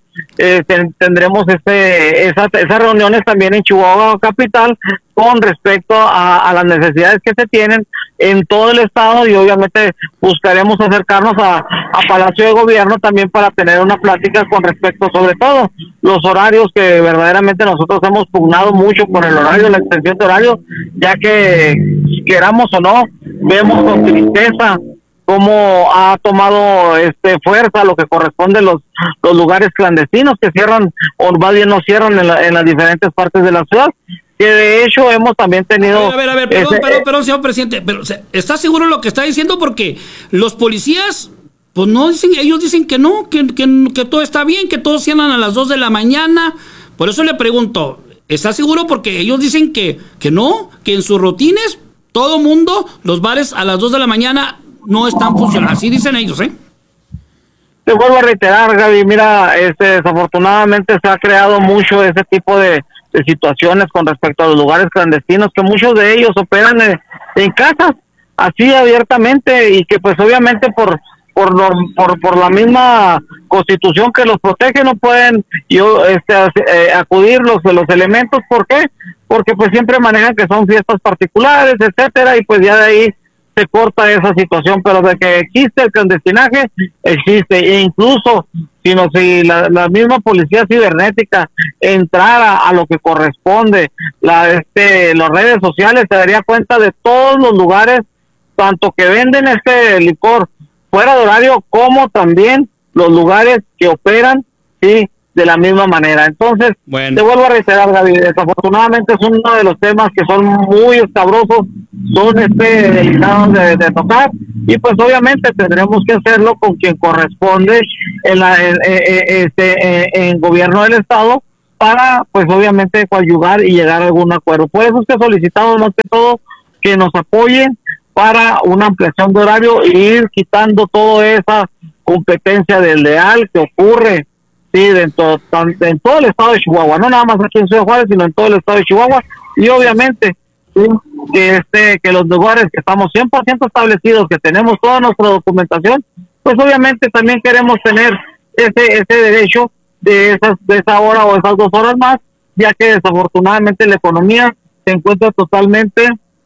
esas reuniones también en Chihuahua capital con respecto a las necesidades que se tienen en todo el estado, y obviamente buscaremos acercarnos a Palacio de Gobierno también para tener una plática con respecto sobre todo los horarios, que verdaderamente nosotros hemos pugnado mucho por el horario, la extensión de horario, ya que queramos o no, vemos con tristeza cómo ha tomado fuerza lo que corresponde a los lugares clandestinos que cierran, o más bien no cierran en las diferentes partes de la ciudad, que de hecho hemos también tenido... A ver, perdón, señor presidente, pero ¿está seguro lo que está diciendo? Porque los policías, pues no dicen, ellos dicen que no, que todo está bien, que todos cierran a las 2 de la mañana. Por eso le pregunto, ¿está seguro? Porque ellos dicen que no, que en sus rutines, todo mundo, los bares a las 2 de la mañana no están funcionando. Así dicen ellos, te vuelvo a reiterar, Gaby, mira, desafortunadamente se ha creado mucho ese tipo de situaciones con respecto a los lugares clandestinos, que muchos de ellos operan en casas, así abiertamente, y que pues obviamente por la misma constitución que los protege no pueden acudir los elementos. ¿Por qué? Porque pues siempre manejan que son fiestas particulares, etcétera, y pues ya de ahí se corta esa situación. Pero de que existe el clandestinaje, existe, e incluso si la misma policía cibernética entrara a lo que corresponde, las redes sociales, se daría cuenta de todos los lugares, tanto que venden licor fuera de horario, como también los lugares que operan, sí, de la misma manera. Entonces, te vuelvo a reiterar, Gaby, desafortunadamente es uno de los temas que son muy escabrosos, son delicados de tocar, y pues obviamente tendremos que hacerlo con quien corresponde en gobierno del estado, para pues obviamente coadyuvar y llegar a algún acuerdo. Por eso es que solicitamos más que todo que nos apoyen para una ampliación de horario e ir quitando toda esa competencia desleal que ocurre, sí, en todo el estado de Chihuahua, no nada más aquí en Ciudad Juárez, sino en todo el estado de Chihuahua. Y obviamente, sí, que los lugares que estamos 100% establecidos, que tenemos toda nuestra documentación, pues obviamente también queremos tener ese derecho de esa hora o esas 2 horas más, ya que desafortunadamente la economía se encuentra totalmente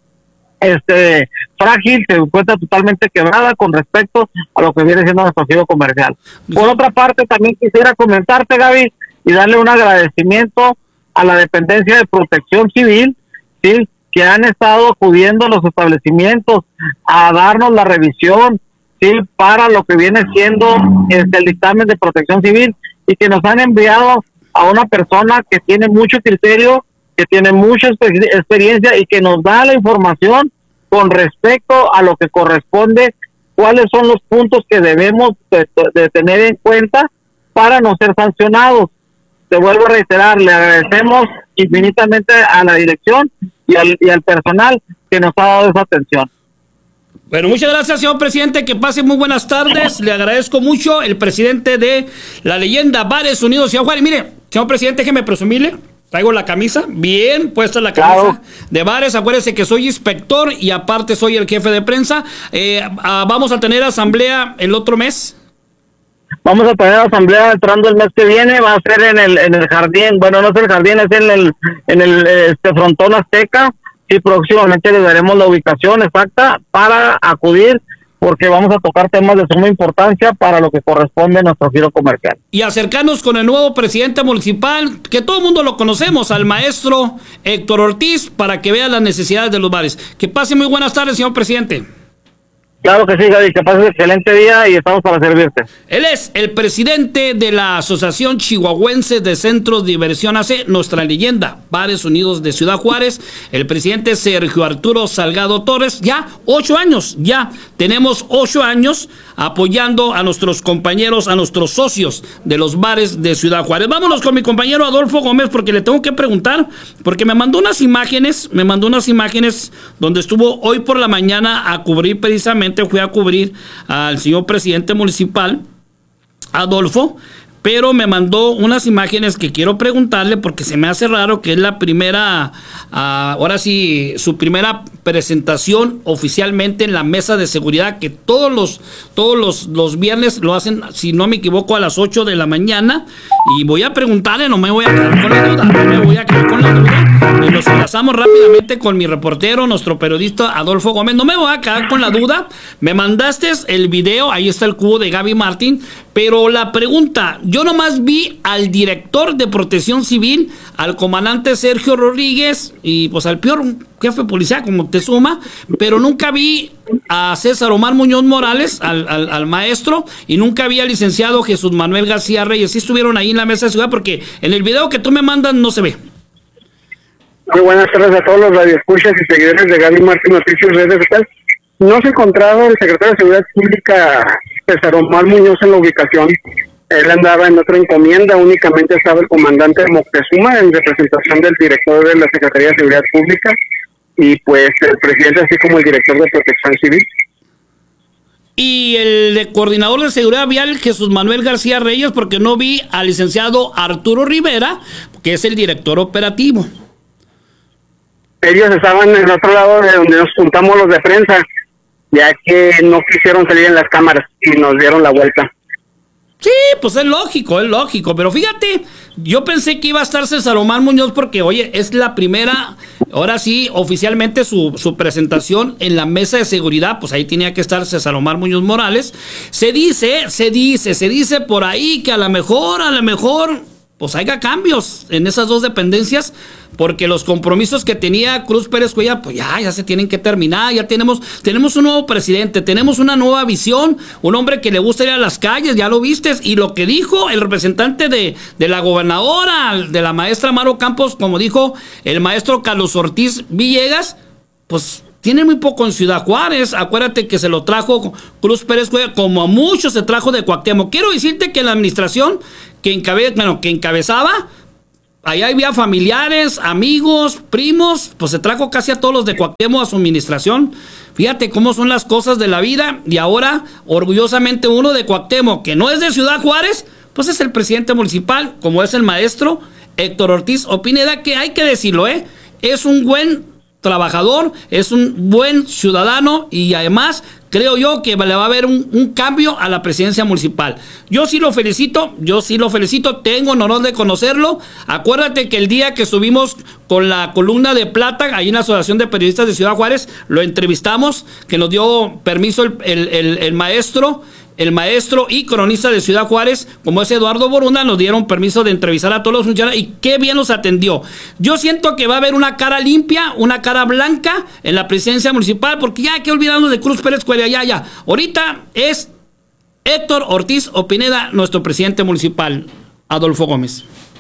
frágil, se encuentra totalmente quebrada con respecto a lo que viene siendo nuestro giro comercial. Por otra parte, también quisiera comentarte, Gaby, y darle un agradecimiento a la dependencia de Protección Civil, sí, que han estado acudiendo a los establecimientos a darnos la revisión, sí, para lo que viene siendo el dictamen de Protección Civil, y que nos han enviado a una persona que tiene mucho criterio, que tiene mucha experiencia, y que nos da la información con respecto a lo que corresponde, cuáles son los puntos que debemos de tener en cuenta para no ser sancionados. Te vuelvo a reiterar, le agradecemos infinitamente a la dirección y al personal que nos ha dado esa atención. Bueno, muchas gracias, señor presidente, que pase muy buenas tardes, le agradezco mucho. El presidente de la leyenda Bares Unidos Ciudad Juárez. Mire, señor presidente, déjeme presumirle, traigo la camisa, bien puesta la camisa de Bares. Acuérdese que soy inspector y aparte soy el jefe de prensa. Vamos a tener asamblea el otro mes. Vamos a tener asamblea entrando el mes que viene, va a ser en el jardín, bueno, no es el jardín, es en el frontón Azteca, y próximamente le daremos la ubicación exacta para acudir, porque vamos a tocar temas de suma importancia para lo que corresponde a nuestro giro comercial. Y acercarnos con el nuevo presidente municipal, que todo el mundo lo conocemos, al maestro Héctor Ortiz, para que vea las necesidades de los bares. Que pase muy buenas tardes, señor presidente. Claro que sí, Gaby, que pases excelente día y estamos para servirte. Él es el presidente de la Asociación Chihuahuense de Centros de Diversión AC, nuestra leyenda, Bares Unidos de Ciudad Juárez, el presidente Sergio Arturo Salgado Torres. Ya 8 años, ya tenemos 8 años apoyando a nuestros compañeros, a nuestros socios de los bares de Ciudad Juárez. Vámonos con mi compañero Adolfo Gómez, porque le tengo que preguntar, porque me mandó unas imágenes donde estuvo hoy por la mañana a cubrir precisamente, fui a cubrir al señor presidente municipal, Adolfo, pero me mandó unas imágenes que quiero preguntarle, porque se me hace raro que es la primera, ahora sí, su primera presentación oficialmente en la mesa de seguridad, que todos los viernes lo hacen, si no me equivoco, a las 8 de la mañana, y voy a preguntarle, no me voy a quedar con la duda, y nos enlazamos rápidamente con mi reportero, nuestro periodista Adolfo Gómez. No me voy a quedar con la duda, me mandaste el video, ahí está el cubo de Gaby Martín, pero la pregunta, yo nomás vi al director de Protección Civil, al comandante Sergio Rodríguez y pues al peor jefe de policía como te suma, pero nunca vi a César Omar Muñoz Morales, al maestro, y nunca vi al licenciado Jesús Manuel García Reyes. Sí estuvieron ahí en la mesa de ciudad, porque en el video que tú me mandas no se ve. Muy buenas tardes a todos los radioescuchas y seguidores de Gaby Martín Noticias Redes Sociales. No se encontraba el secretario de Seguridad Pública César Omar Muñoz en la ubicación. Él andaba en otra encomienda, únicamente estaba el comandante Moctezuma en representación del director de la Secretaría de Seguridad Pública y pues el presidente, así como el director de Protección Civil. y el de coordinador de seguridad vial, Jesús Manuel García Reyes, porque no vi al licenciado Arturo Rivera, que es el director operativo. Ellos estaban en el otro lado de donde nos juntamos los de prensa, ya que no quisieron salir en las cámaras y nos dieron la vuelta. Sí, pues es lógico, pero fíjate, yo pensé que iba a estar César Omar Muñoz porque, oye, es la primera, ahora sí, oficialmente su presentación en la mesa de seguridad, pues ahí tenía que estar César Omar Muñoz Morales. Se dice por ahí que a lo mejor, pues haya cambios en esas dos dependencias, porque los compromisos que tenía Cruz Pérez Cuellar, pues ya se tienen que terminar. Ya tenemos un nuevo presidente, tenemos una nueva visión, un hombre que le gusta ir a las calles, ya lo viste, y lo que dijo el representante de la gobernadora, de la maestra Maro Campos, como dijo el maestro Carlos Ortiz Villegas, pues tiene muy poco en Ciudad Juárez. Acuérdate que se lo trajo Cruz Pérez Cuellar, como a muchos se trajo de Cuauhtémoc. Quiero decirte que la administración que encabezaba, allá había familiares, amigos, primos, pues se trajo casi a todos los de Cuauhtémoc a su administración. Fíjate cómo son las cosas de la vida, y ahora, orgullosamente, uno de Cuauhtémoc, que no es de Ciudad Juárez, pues es el presidente municipal, como es el maestro Héctor Ortiz Pineda, que hay que decirlo, es un buen trabajador, es un buen ciudadano, y además creo yo que le va a haber un cambio a la presidencia municipal. Yo sí lo felicito, tengo el honor de conocerlo. Acuérdate que el día que subimos con la columna de plata, ahí en la Asociación de Periodistas de Ciudad Juárez, lo entrevistamos, que nos dio permiso el maestro y cronista de Ciudad Juárez, como es Eduardo Borunda, nos dieron permiso de entrevistar a todos los funcionarios, y qué bien nos atendió. Yo siento que va a haber una cara limpia, una cara blanca en la presidencia municipal, porque ya hay que olvidarnos de Cruz Pérez Cuellar, ya. Ahorita es Héctor Ortiz Pineda, nuestro presidente municipal, Adolfo Gómez.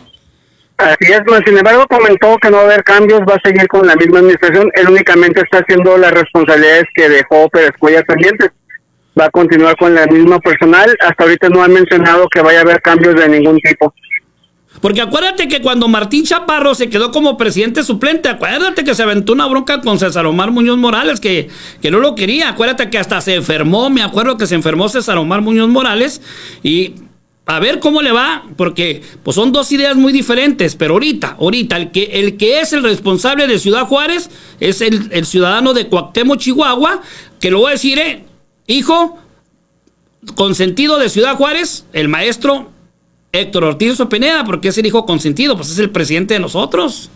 Así es, sin embargo comentó que no va a haber cambios, va a seguir con la misma administración. Él únicamente está haciendo las responsabilidades que dejó Pérez Cuellar pendientes. Va a continuar con la misma personal. Hasta ahorita no han mencionado que vaya a haber cambios de ningún tipo. Porque acuérdate que cuando Martín Chaparro se quedó como presidente suplente, acuérdate que se aventó una bronca con César Omar Muñoz Morales, que no lo quería. Acuérdate que hasta se enfermó, me acuerdo que se enfermó César Omar Muñoz Morales, y a ver cómo le va, porque pues son dos ideas muy diferentes. Pero ahorita el que es el responsable de Ciudad Juárez es el ciudadano de Cuauhtémoc, Chihuahua, que lo voy a decir, hijo consentido de Ciudad Juárez, el maestro Héctor Ortiz Pineda, porque es el hijo consentido, pues es el presidente de nosotros.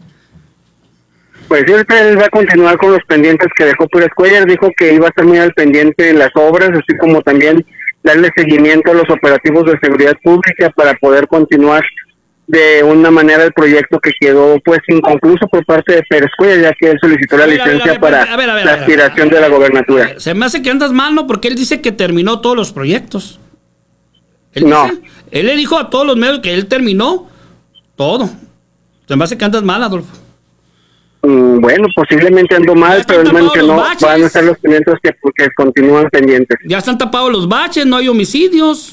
Pues él va a continuar con los pendientes que dejó Pérez Cuellar. Dijo que iba a estar muy al pendiente en las obras, así como también darle seguimiento a los operativos de seguridad pública para poder continuar de una manera el proyecto que quedó pues inconcluso por parte de Pérez Cuellar, ya que él solicitó la licencia para la aspiración de la gobernatura. Se me hace que andas mal, ¿no? Porque él dice que terminó todos los proyectos. Él le dijo a todos los medios que él terminó todo. Se me hace que andas mal, Adolfo. Bueno, posiblemente ando mal, pero él mencionó van a estar los pendientes que continúan pendientes. Ya están tapados los baches, no hay homicidios.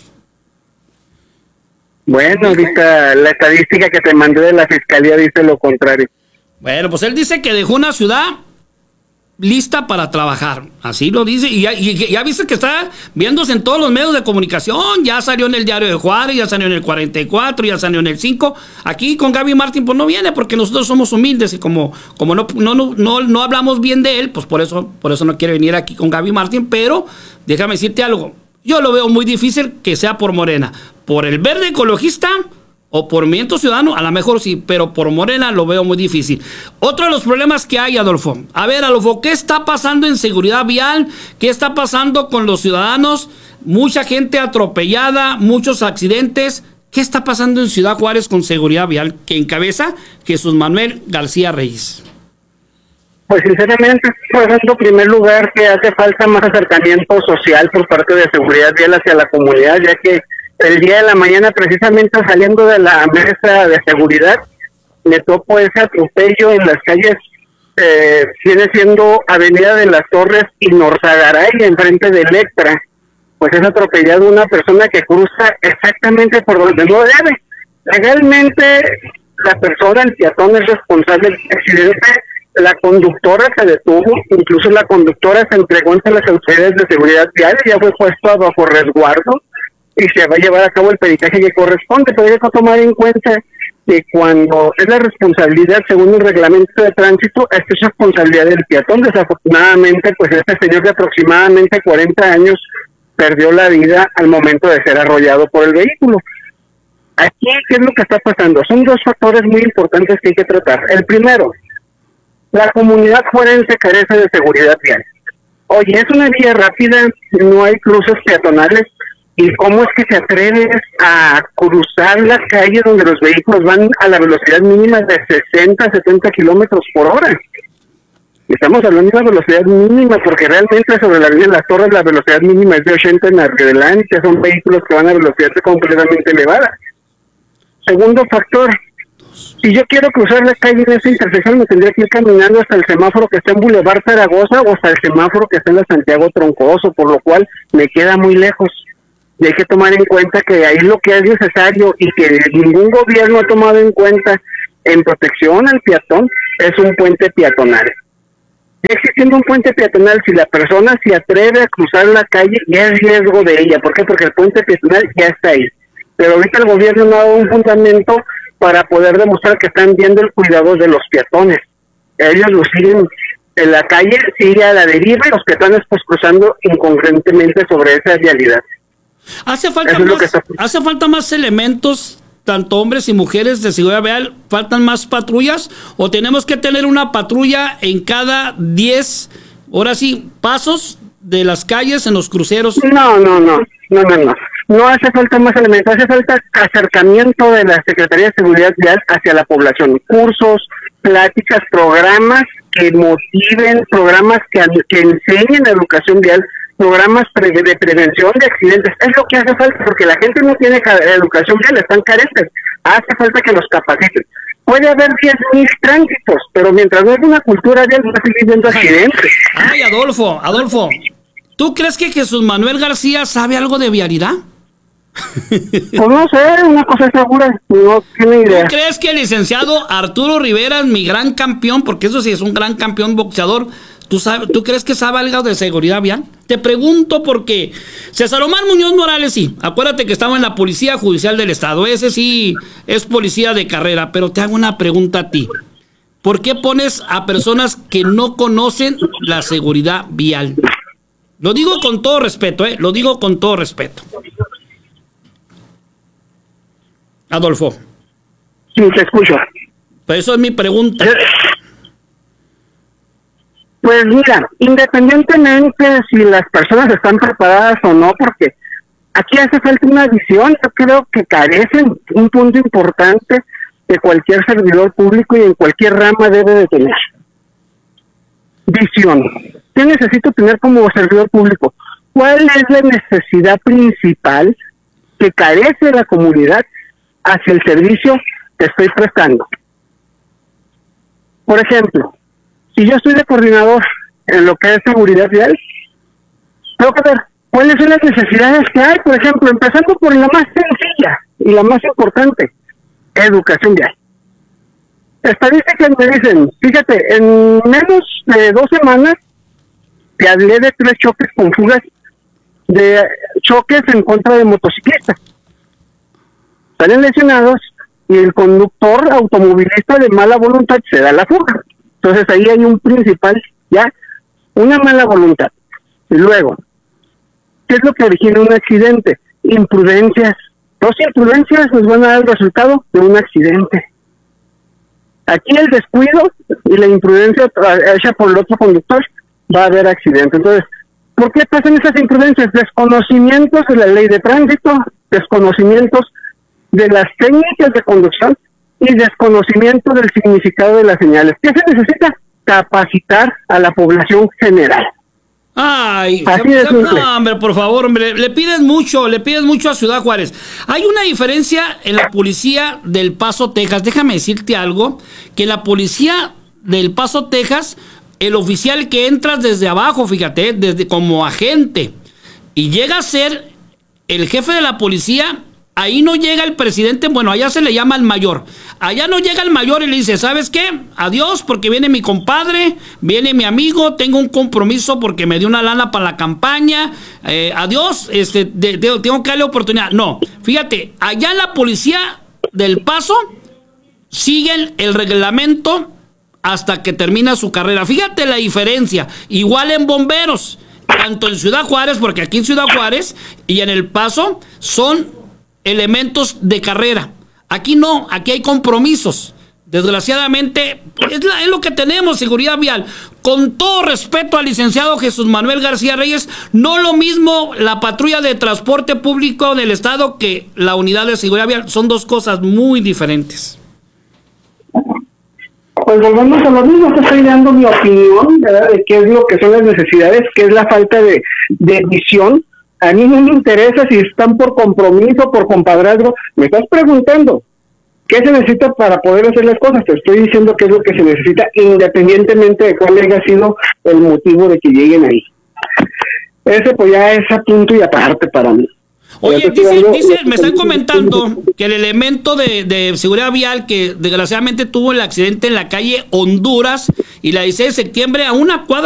Bueno, ahorita la estadística que te mandé de la fiscalía dice lo contrario. Bueno, pues él dice que dejó una ciudad lista para trabajar, así lo dice, y ya viste que está viéndose en todos los medios de comunicación. Ya salió en el Diario de Juárez, ya salió en el 44, ya salió en el 5. Aquí con Gaby Martín pues no viene, porque nosotros somos humildes, y como no hablamos bien de él, pues por eso no quiere venir aquí con Gaby Martín. Pero déjame decirte algo, yo lo veo muy difícil que sea por Morena. Por el Verde Ecologista o por Movimiento Ciudadano, a lo mejor sí, pero por Morena lo veo muy difícil. Otro de los problemas que hay, Adolfo. A ver, Adolfo, ¿qué está pasando en seguridad vial? ¿Qué está pasando con los ciudadanos? Mucha gente atropellada, muchos accidentes. ¿Qué está pasando en Ciudad Juárez con seguridad vial, que encabeza Jesús Manuel García Reyes? Pues sinceramente, en primer lugar, que hace falta más acercamiento social por parte de seguridad vial hacia la comunidad, ya que el día de la mañana, precisamente saliendo de la mesa de seguridad, me topo ese atropello en las calles, viene siendo Avenida de las Torres y Norzagaray, enfrente de Electra. Pues es atropellado una persona que cruza exactamente por donde no debe. Legalmente, la persona, el peatón, es responsable del accidente, La conductora se detuvo, incluso la conductora se entregó ante las autoridades de seguridad vial, ya fue puesto bajo resguardo y se va a llevar a cabo el peritaje que corresponde, pero hay que tomar en cuenta que cuando es la responsabilidad, según el reglamento de tránsito, esta es responsabilidad del peatón. Desafortunadamente, pues este señor de aproximadamente 40 años perdió la vida al momento de ser arrollado por el vehículo. Aquí, ¿qué es lo que está pasando? Son dos factores muy importantes que hay que tratar. El primero, la comunidad forense carece de seguridad vial. Oye, es una vía rápida, no hay cruces peatonales, ¿y cómo es que te atreves a cruzar la calle donde los vehículos van a la velocidad mínima de 60, 70 kilómetros por hora? Estamos hablando de una velocidad mínima, porque realmente sobre la avenida Las Torres la velocidad mínima es de 80 en adelante, son vehículos que van a velocidad completamente elevada. Segundo factor, si yo quiero cruzar la calle en esa intersección, me tendría que ir caminando hasta el semáforo que está en Boulevard Zaragoza o hasta el semáforo que está en la Santiago Troncoso, por lo cual me queda muy lejos. Y hay que tomar en cuenta que ahí lo que es necesario y que ningún gobierno ha tomado en cuenta en protección al peatón es un puente peatonal. Existiendo un puente peatonal, si la persona se atreve a cruzar la calle, ya es riesgo de ella. ¿Por qué? Porque el puente peatonal ya está ahí. Pero ahorita el gobierno no ha dado un fundamento para poder demostrar que están viendo el cuidado de los peatones. Ellos lo siguen en la calle, sigue a la deriva y los peatones pues cruzando incongruentemente sobre esa realidad. Hace falta más elementos, tanto hombres y mujeres de seguridad vial. ¿Faltan más patrullas? ¿O tenemos que tener una patrulla en cada 10, ahora sí, pasos de las calles en los cruceros? No. No hace falta más elementos, hace falta acercamiento de la Secretaría de Seguridad Vial hacia la población. Cursos, pláticas, programas que motiven, programas que enseñen educación vial, programas de prevención de accidentes. Es lo que hace falta, porque la gente no tiene educación vial, están carentes. Hace falta que los capaciten. Puede haber 10,000 tránsitos, pero mientras no hay una cultura vial, no va a seguir viendo accidentes. Ay, Adolfo, ¿tú crees que Jesús Manuel García sabe algo de vialidad? Pues no sé, una cosa segura, no tiene idea. ¿Tú crees que el licenciado Arturo Rivera es mi gran campeón? Porque eso sí es un gran campeón boxeador. ¿Tú crees que sabe algo de seguridad vial? Te pregunto porque César Omar Muñoz Morales sí, acuérdate que estaba en la Policía Judicial del Estado, ese sí es policía de carrera, pero te hago una pregunta a ti. ¿Por qué pones a personas que no conocen la seguridad vial? Lo digo con todo respeto, lo digo con todo respeto. Adolfo. Sí, te escucho. Pues eso es mi pregunta. Pues mira, independientemente si las personas están preparadas o no, porque aquí hace falta una visión, yo creo que carecen un punto importante que cualquier servidor público y en cualquier rama debe de tener. Visión. ¿Qué necesito tener como servidor público? ¿Cuál es la necesidad principal que carece la comunidad hacia el servicio que estoy prestando? Por ejemplo, si yo estoy de coordinador en lo que es seguridad vial, tengo que ver cuáles son las necesidades que hay. Por ejemplo, empezando por la más sencilla y la más importante, educación vial. Estadísticas me dicen, fíjate, en menos de 2 semanas te hablé de 3 choques con fugas, de choques en contra de motociclistas. Salen lesionados y el conductor automovilista de mala voluntad se da la fuga. Entonces ahí hay un principal, ya, una mala voluntad. Y luego, ¿qué es lo que origina un accidente? Imprudencias. 2 imprudencias nos van a dar el resultado de un accidente. Aquí el descuido y la imprudencia hecha por el otro conductor va a haber accidente. Entonces, ¿por qué pasan esas imprudencias? Desconocimientos de la ley de tránsito, desconocimientos de las técnicas de conducción y desconocimiento del significado de las señales. ¿Qué se necesita? Capacitar a la población general. Ay, así de simple. No, hombre, por favor, hombre, le pides mucho a Ciudad Juárez. Hay una diferencia en la policía del Paso, Texas. Déjame decirte algo, que en la policía del Paso, Texas, el oficial que entras desde abajo, fíjate, desde como agente, y llega a ser el jefe de la policía, ahí no llega el presidente, bueno, allá se le llama el mayor. Allá no llega el mayor y le dice, ¿sabes qué? Adiós, porque viene mi compadre, viene mi amigo, tengo un compromiso porque me dio una lana para la campaña, adiós, tengo que darle oportunidad. No, fíjate, allá la policía del Paso siguen el reglamento hasta que termina su carrera. Fíjate la diferencia. Igual en bomberos, tanto en Ciudad Juárez, porque aquí en Ciudad Juárez y en El Paso son elementos de carrera. Aquí no, aquí hay compromisos. Desgraciadamente, es lo que tenemos, seguridad vial. Con todo respeto al licenciado Jesús Manuel García Reyes, no lo mismo la patrulla de transporte público del estado que la unidad de seguridad vial. Son dos cosas muy diferentes. Pues volvemos a lo mismo, te estoy dando mi opinión, ¿verdad?, de qué es lo que son las necesidades, qué es la falta de visión. A mí no me interesa si están por compromiso, por compadrazgo. Me estás preguntando qué se necesita para poder hacer las cosas. Te estoy diciendo qué es lo que se necesita, independientemente de cuál haya sido el motivo de que lleguen ahí. Ese pues ya es a punto y aparte para mí. Oye, me están comentando que el elemento de seguridad vial que desgraciadamente tuvo el accidente en la calle Honduras y la 16 de septiembre a una cuadra